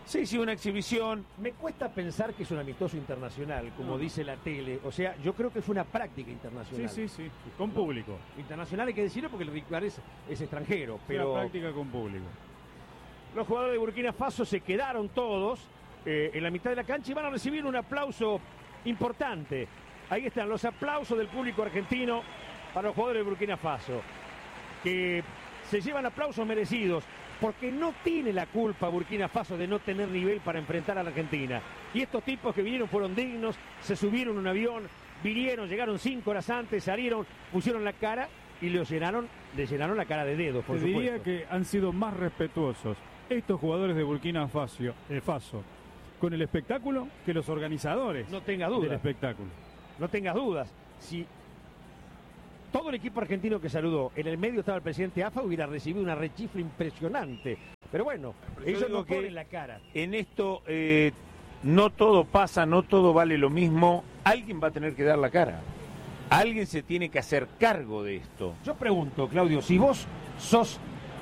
Sí, una exhibición. Me cuesta pensar que es un amistoso internacional, como dice la tele. O sea, yo creo que fue una práctica internacional. Sí, con público. Internacional hay que decirlo porque el rival es extranjero. Pero una práctica con público. Los jugadores de Burkina Faso se quedaron todos en la mitad de la cancha y van a recibir un aplauso importante. Ahí están los aplausos del público argentino para los jugadores de Burkina Faso, que se llevan aplausos merecidos, porque no tiene la culpa Burkina Faso de no tener nivel para enfrentar a la Argentina. Y estos tipos que vinieron fueron dignos, se subieron a un avión, vinieron, llegaron 5 horas antes, salieron, pusieron la cara y le llenaron la cara de dedos, por supuesto. Diría que han sido más respetuosos estos jugadores de Burkina Faso con el espectáculo que los organizadores del espectáculo. No tengas dudas. Si todo el equipo argentino que saludó, en el medio estaba el presidente AFA, hubiera recibido una rechifla impresionante. Pero bueno, ellos no ponen la cara. En esto no todo pasa, no todo vale lo mismo. Alguien va a tener que dar la cara. Alguien se tiene que hacer cargo de esto. Yo pregunto, Claudio, si vos sos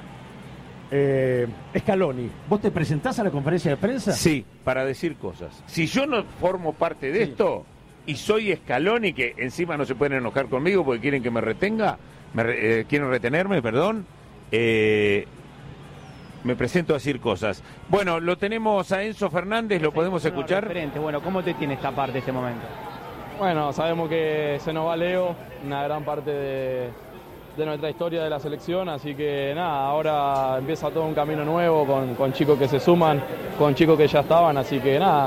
Scaloni, ¿vos te presentás a la conferencia de prensa? Sí, para decir cosas. Si yo no formo parte de esto y soy Scaloni, que encima no se pueden enojar conmigo porque quieren que me retenga, quieren retenerme, perdón, me presento a decir cosas. Bueno, lo tenemos a Enzo Fernández, lo podemos escuchar. Bueno, ¿cómo te tiene esta parte, este momento? Bueno, sabemos que se nos va Leo, una gran parte de nuestra historia de la selección, así que nada, ahora empieza todo un camino nuevo con chicos que se suman, con chicos que ya estaban, así que nada,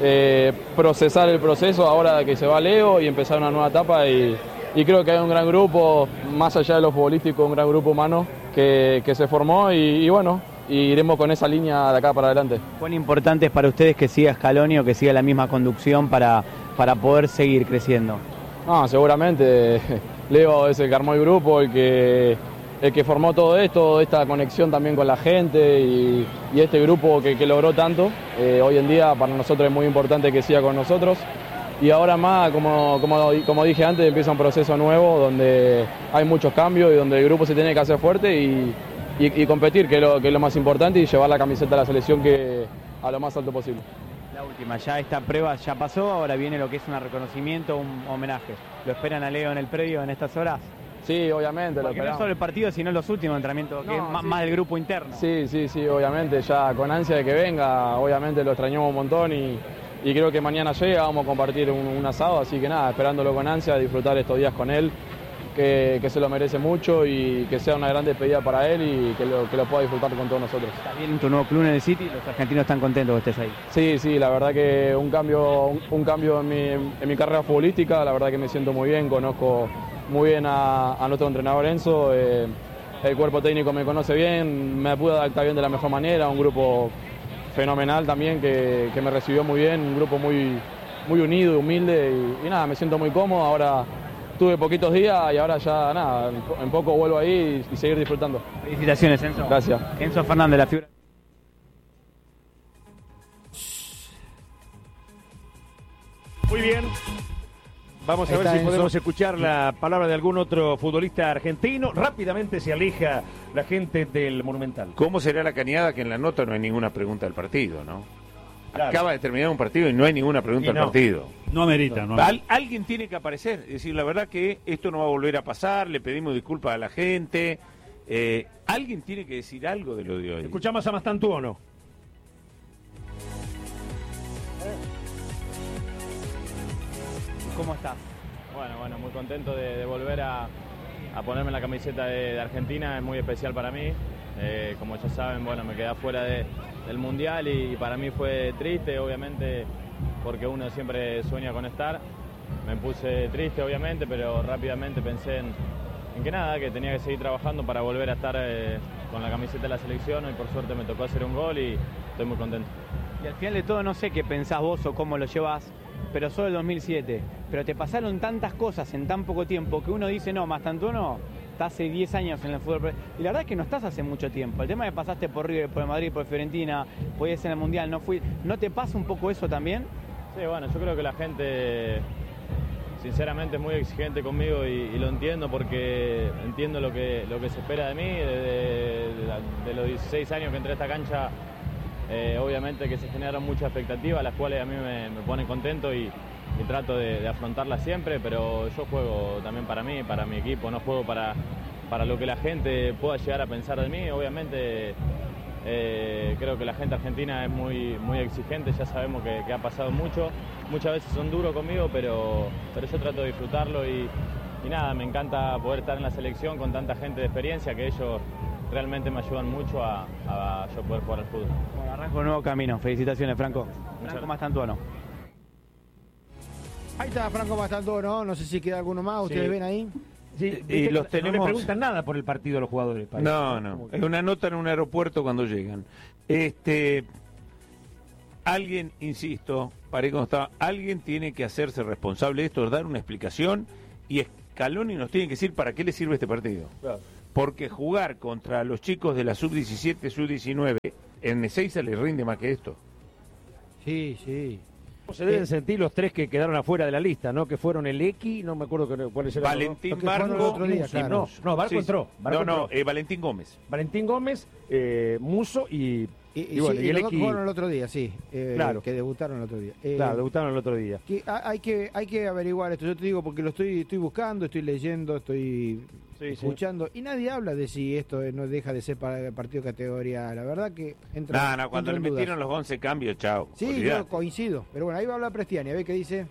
procesar el proceso ahora que se va Leo y empezar una nueva etapa y creo que hay un gran grupo, más allá de lo futbolístico, un gran grupo humano que se formó y bueno, y iremos con esa línea de acá para adelante. ¿Cuán importante es para ustedes que siga Scaloni o que siga la misma conducción para poder seguir creciendo? No, seguramente Leo es el que armó el grupo, el que formó todo esto, esta conexión también con la gente y este grupo que logró tanto. Hoy en día para nosotros es muy importante que siga con nosotros. Y ahora más, como dije antes, empieza un proceso nuevo donde hay muchos cambios y donde el grupo se tiene que hacer fuerte y competir, que es lo más importante, y llevar la camiseta de la selección a lo más alto posible. La última, ya esta prueba ya pasó, ahora viene lo que es un reconocimiento, un homenaje. ¿Lo esperan a Leo en el predio en estas horas? Sí, obviamente. Porque no solo el partido, sino los últimos entrenamientos, que es más del grupo interno. Sí, obviamente, ya con ansia de que venga, obviamente lo extrañamos un montón y creo que mañana llega, vamos a compartir un asado, así que nada, esperándolo con ansia, disfrutar estos días con él, que se lo merece mucho y que sea una gran despedida para él y que lo pueda disfrutar con todos nosotros. Está bien en tu nuevo club en el City, los argentinos están contentos que estés ahí. Sí, la verdad que un cambio en mi carrera futbolística, la verdad que me siento muy bien, conozco muy bien a nuestro entrenador Enzo, el cuerpo técnico me conoce bien, me pude adaptar bien de la mejor manera, un grupo fenomenal también que me recibió muy bien, un grupo muy unido y humilde y nada, me siento muy cómodo. Ahora tuve poquitos días y ahora ya nada, en poco vuelvo ahí y seguir disfrutando. Felicitaciones, Enzo. Gracias. Enzo Fernández, la figura. Muy bien. Vamos a ver si podemos escuchar la palabra de algún otro futbolista argentino. Rápidamente se aleja la gente del Monumental. ¿Cómo será la cañada que en la nota no hay ninguna pregunta del partido, no? Claro. Acaba de terminar un partido y no hay ninguna pregunta del partido. No amerita, no. Alguien tiene que aparecer. Es decir, la verdad que esto no va a volver a pasar, le pedimos disculpas a la gente. Alguien tiene que decir algo de lo de hoy. ¿Escuchamos a Mastantuono? ¿Cómo estás? Bueno, muy contento de volver a ponerme la camiseta de Argentina, es muy especial para mí. Como ya saben, me quedé fuera del Mundial y para mí fue triste, obviamente, porque uno siempre sueña con estar. Me puse triste, obviamente, pero rápidamente pensé en que tenía que seguir trabajando para volver a estar con la camiseta de la selección y por suerte me tocó hacer un gol y estoy muy contento. Y al final de todo, no sé qué pensás vos o cómo lo llevas, pero solo el 2007. Pero te pasaron tantas cosas en tan poco tiempo que uno dice, no, Mastantuono está hace 10 años en el fútbol. Y la verdad es que no estás hace mucho tiempo. El tema que pasaste por River, por Madrid, por Fiorentina, podías en el Mundial, ¿no te pasa un poco eso también? Sí, yo creo que la gente sinceramente es muy exigente conmigo y lo entiendo porque entiendo lo que se espera de mí. De los 16 años que entré a esta cancha Obviamente que se generan muchas expectativas, las cuales a mí me ponen contento y trato de afrontarlas siempre, pero yo juego también para mí, para mi equipo, no juego para lo que la gente pueda llegar a pensar de mí. Obviamente creo que la gente argentina es muy exigente, ya sabemos que ha pasado muchas veces son duros conmigo, pero yo trato de disfrutarlo y nada, me encanta poder estar en la selección con tanta gente de experiencia, que ellos realmente me ayudan mucho a yo poder jugar al fútbol. Bueno, arranco un nuevo camino, felicitaciones Franco. Franco Mastantuono. Ahí está Franco Mastantuono, no sé si queda alguno más, ¿ustedes ven ahí? Sí, y los tenemos... No le preguntan nada por el partido a los jugadores. No. Es una nota en un aeropuerto cuando llegan. Alguien, insisto, alguien tiene que hacerse responsable de esto, dar una explicación, y Scaloni nos tiene que decir para qué le sirve este partido. Claro. Porque jugar contra los chicos de la sub-17, sub-19, en Ezeiza les rinde más que esto. Sí. Se deben sentir los tres que quedaron afuera de la lista, ¿no? Que fueron el X, no me acuerdo cuáles eran. Valentín Barco. Claro. No, Barco entró. Valentín Gómez. Valentín Gómez, Musso y el X. Fueron el otro día, sí. Claro. Que debutaron el otro día. Claro, debutaron el otro día. Hay que averiguar esto. Yo te digo porque lo estoy buscando, estoy leyendo, estoy escuchando. Y nadie habla de si esto no deja de ser para partido de categoría. La verdad que entra. Cuando le metieron los 11 cambios, chao. Sí, olvidate. yo coincido. Pero bueno, ahí va a hablar Prestiani, a ver qué dice.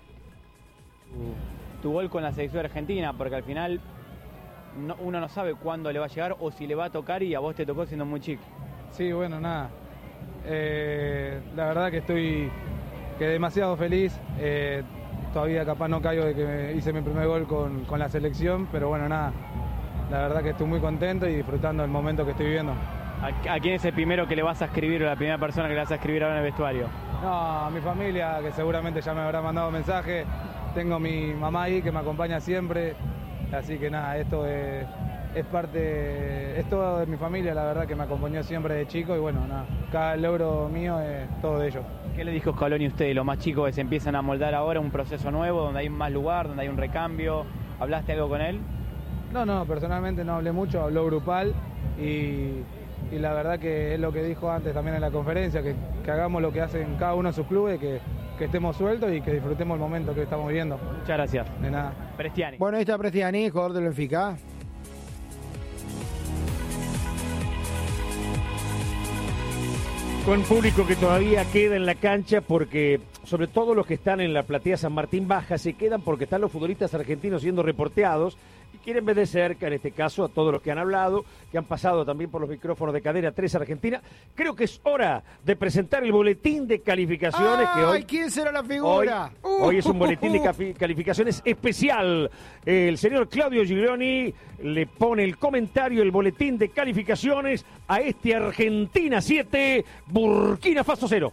Tu gol con la selección argentina, porque al final uno no sabe cuándo le va a llegar o si le va a tocar, y a vos te tocó siendo muy chico. Sí, bueno, nada. La verdad que demasiado feliz. Todavía capaz no caigo de que hice mi primer gol con la selección, pero bueno, nada. La verdad que estoy muy contento y disfrutando del momento que estoy viviendo. ¿A quién es el primero que le vas a escribir o la primera persona que le vas a escribir ahora en el vestuario? No, a mi familia, que seguramente ya me habrá mandado mensaje. Tengo mi mamá ahí que me acompaña siempre. Así que nada, esto es todo de mi familia, la verdad, que me acompañó siempre de chico, y bueno, nada, cada logro mío es todo de ellos. ¿Qué le dijo Scaloni a usted, los más chicos que se empiezan a moldar ahora, un proceso nuevo, donde hay más lugar, donde hay un recambio? ¿Hablaste algo con él? No, personalmente no hablé mucho, habló grupal, y la verdad que es lo que dijo antes también en la conferencia, que hagamos lo que hacen cada uno de sus clubes, que estemos sueltos y que disfrutemos el momento que estamos viviendo. Muchas gracias. De nada. Prestiani. Bueno, ahí está Prestiani, jugador del Benfica. Con público que todavía queda en la cancha, porque sobre todo los que están en la platea San Martín Baja se quedan porque están los futbolistas argentinos siendo reporteados y quieren ver de cerca, en este caso, a todos los que han hablado, que han pasado también por los micrófonos de Cadena 3 Argentina. Creo que es hora de presentar el boletín de calificaciones. Que hoy, ¿quién será la figura? Hoy es un boletín de calificaciones especial. El señor Claudio Giglioni le pone el comentario, el boletín de calificaciones a este Argentina 7, Burkina Faso 0.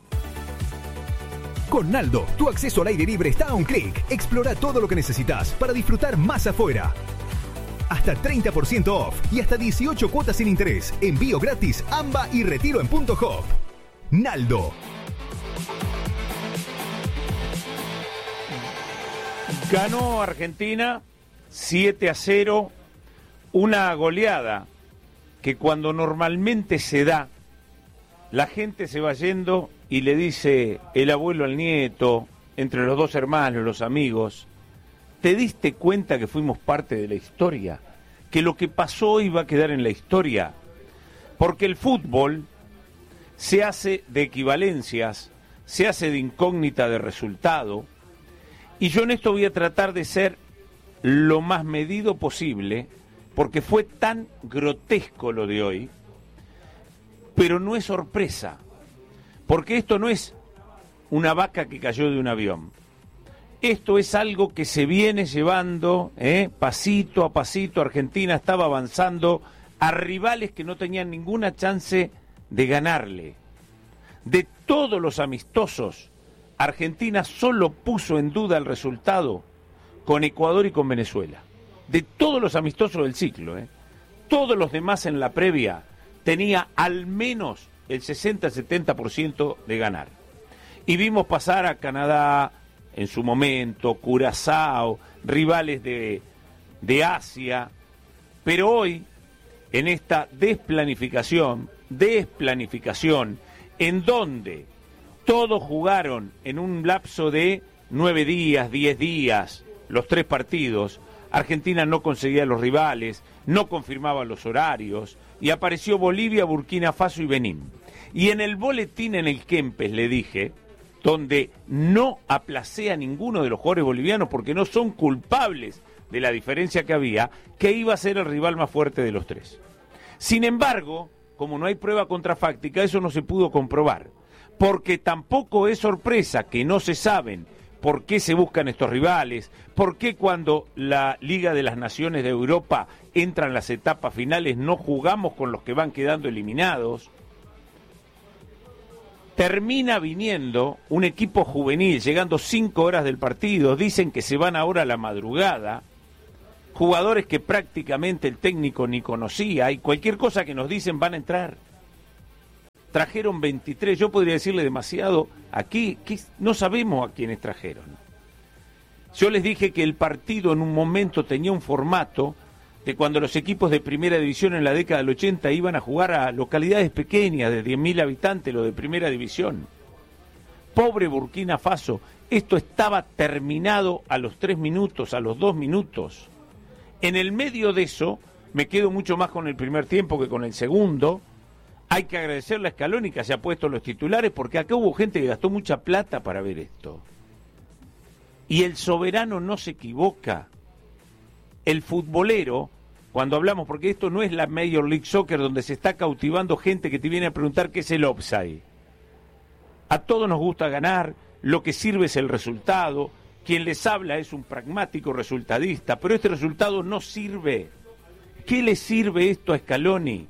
Con Naldo, tu acceso al aire libre está a un clic. Explora todo lo que necesitas para disfrutar más afuera. Hasta 30% off y hasta 18 cuotas sin interés. Envío gratis, AMBA y retiro en Punto Hop. Naldo. Ganó Argentina 7-0, una goleada que cuando normalmente se da, la gente se va yendo y le dice el abuelo al nieto, entre los dos hermanos, los amigos, ¿te diste cuenta que fuimos parte de la historia? Que lo que pasó hoy va a quedar en la historia. Porque el fútbol se hace de equivalencias, se hace de incógnita de resultado, y yo en esto voy a tratar de ser lo más medido posible, porque fue tan grotesco lo de hoy, pero no es sorpresa. Porque esto no es una vaca que cayó de un avión. Esto es algo que se viene llevando, pasito a pasito. Argentina estaba avanzando a rivales que no tenían ninguna chance de ganarle. De todos los amistosos, Argentina solo puso en duda el resultado con Ecuador y con Venezuela. De todos los amistosos del ciclo, todos los demás en la previa tenía al menos el 60-70% de ganar. Y vimos pasar a Canadá en su momento, Curazao, rivales de Asia, pero hoy, en esta desplanificación, en donde todos jugaron en un lapso de 9 días, 10 días, los 3 partidos, Argentina no conseguía los rivales, no confirmaba los horarios, y apareció Bolivia, Burkina Faso y Benín. Y en el boletín en el Kempes le dije, donde no aplacé a ninguno de los jugadores bolivianos porque no son culpables de la diferencia que había, que iba a ser el rival más fuerte de los 3. Sin embargo, como no hay prueba contrafáctica, eso no se pudo comprobar, porque tampoco es sorpresa que no se saben por qué se buscan estos rivales, por qué cuando la Liga de las Naciones de Europa entra en las etapas finales no jugamos con los que van quedando eliminados. Termina viniendo un equipo juvenil, llegando 5 horas del partido, dicen que se van ahora a la madrugada, jugadores que prácticamente el técnico ni conocía, y cualquier cosa que nos dicen van a entrar. Trajeron 23, yo podría decirle demasiado aquí, que no sabemos a quiénes trajeron. Yo les dije que el partido en un momento tenía un formato de cuando los equipos de primera división en la década del 80 iban a jugar a localidades pequeñas de 10.000 habitantes, lo de primera división. Pobre Burkina Faso, esto estaba terminado a los 3 minutos, a los 2 minutos. En el medio de eso, me quedo mucho más con el primer tiempo que con el segundo. Hay que agradecerle a Scaloni que se ha puesto los titulares, porque acá hubo gente que gastó mucha plata para ver esto. Y el soberano no se equivoca. El futbolero, cuando hablamos, porque esto no es la Major League Soccer donde se está cautivando gente que te viene a preguntar qué es el offside. A todos nos gusta ganar, lo que sirve es el resultado, quien les habla es un pragmático resultadista, pero este resultado no sirve. ¿Qué le sirve esto a Scaloni?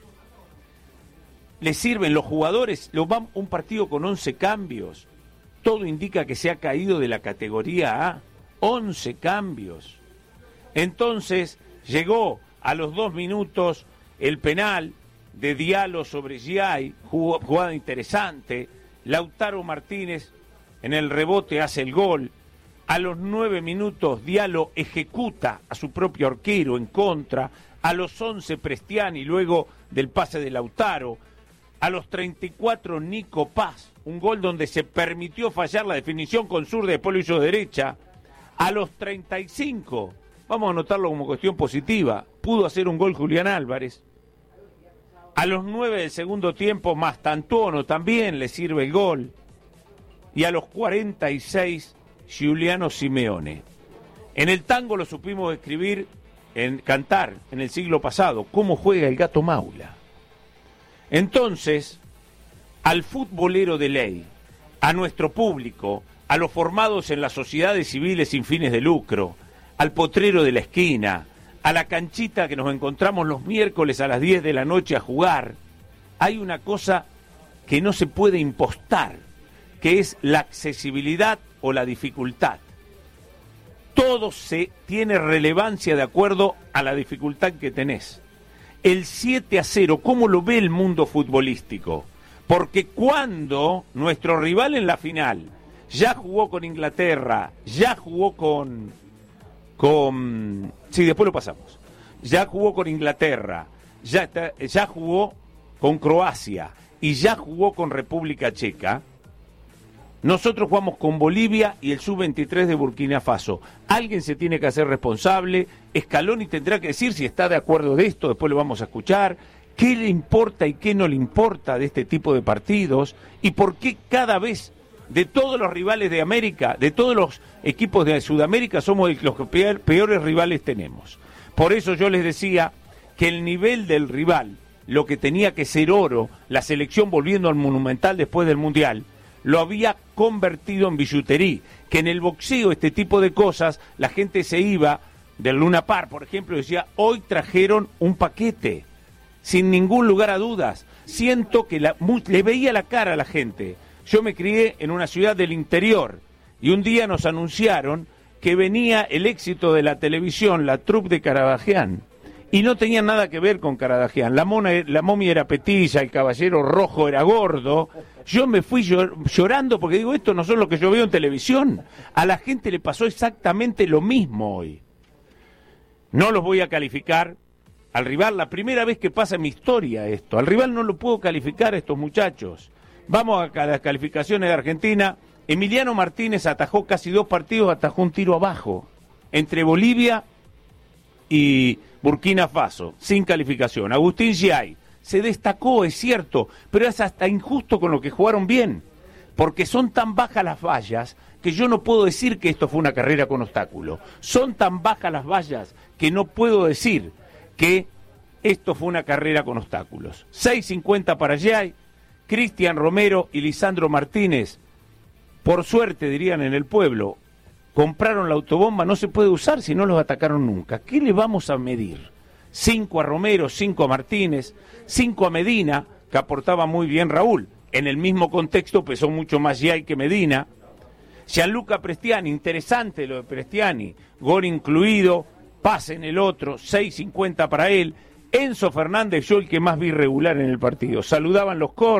Le sirven los jugadores, un partido con 11 cambios, todo indica que se ha caído de la categoría A, 11 cambios. Entonces llegó a los 2 minutos el penal de Diallo sobre Giai, jugada interesante, Lautaro Martínez en el rebote hace el gol, a los 9 minutos Diallo ejecuta a su propio arquero en contra, a los 11 Prestiani luego del pase de Lautaro, a los 34 Nico Paz, un gol donde se permitió fallar la definición con zurda, después lo hizo derecha, a los 35, vamos a anotarlo como cuestión positiva, pudo hacer un gol Julián Álvarez, a los 9 del segundo tiempo Mastantuono también le sirve el gol, y a los 46 Giuliano Simeone. En el tango lo supimos escribir, cantar en el siglo pasado, cómo juega el Gato Maula. Entonces, al futbolero de ley, a nuestro público, a los formados en las sociedades civiles sin fines de lucro, al potrero de la esquina, a la canchita que nos encontramos los miércoles a las 10 de la noche a jugar, hay una cosa que no se puede impostar, que es la accesibilidad o la dificultad. Todo se tiene relevancia de acuerdo a la dificultad que tenés. El 7-0, ¿cómo lo ve el mundo futbolístico? Porque cuando nuestro rival en la final ya jugó con Inglaterra, ya jugó sí, después lo pasamos. Ya jugó con Inglaterra, ya jugó con Croacia y ya jugó con República Checa. Nosotros jugamos con Bolivia y el sub-23 de Burkina Faso. Alguien se tiene que hacer responsable. Scaloni tendrá que decir si está de acuerdo de esto, después lo vamos a escuchar. ¿Qué le importa y qué no le importa de este tipo de partidos? ¿Y por qué cada vez, de todos los rivales de América, de todos los equipos de Sudamérica, somos los que peores rivales tenemos? Por eso yo les decía que el nivel del rival, lo que tenía que ser oro, la selección volviendo al Monumental después del Mundial, lo había convertido en billutería, que en el boxeo este tipo de cosas, la gente se iba del Luna Park, por ejemplo, decía, hoy trajeron un paquete, sin ningún lugar a dudas. Siento que le veía la cara a la gente. Yo me crié en una ciudad del interior, y un día nos anunciaron que venía el éxito de la televisión, la troupe de Caradagian, y no tenía nada que ver con Caradagian. La momia era petilla, el caballero rojo era gordo. Yo me fui llorando porque digo, esto no son lo que yo veo en televisión. A la gente le pasó exactamente lo mismo hoy. No los voy a calificar al rival, la primera vez que pasa en mi historia esto. Al rival no lo puedo calificar a estos muchachos. Vamos a las calificaciones de Argentina. Emiliano Martínez atajó casi 2 partidos, atajó un tiro abajo, entre Bolivia y Burkina Faso, sin calificación. Agustín Giay se destacó, es cierto, pero es hasta injusto con lo que jugaron bien, porque son tan bajas las vallas que yo no puedo decir que esto fue una carrera con obstáculos. Son tan bajas las vallas que no puedo decir que esto fue una carrera con obstáculos. 6.50 para Giay, Cristian Romero y Lisandro Martínez, por suerte dirían en el pueblo, compraron la autobomba, no se puede usar si no los atacaron nunca. ¿Qué le vamos a medir? 5 a Romero, 5 a Martínez, 5 a Medina, que aportaba muy bien Raúl. En el mismo contexto pesó mucho más Giay que Medina. Gianluca Prestiani, interesante lo de Prestiani, gol incluido, pase en el otro, 6.50 para él. Enzo Fernández, yo el que más vi regular en el partido. Saludaban los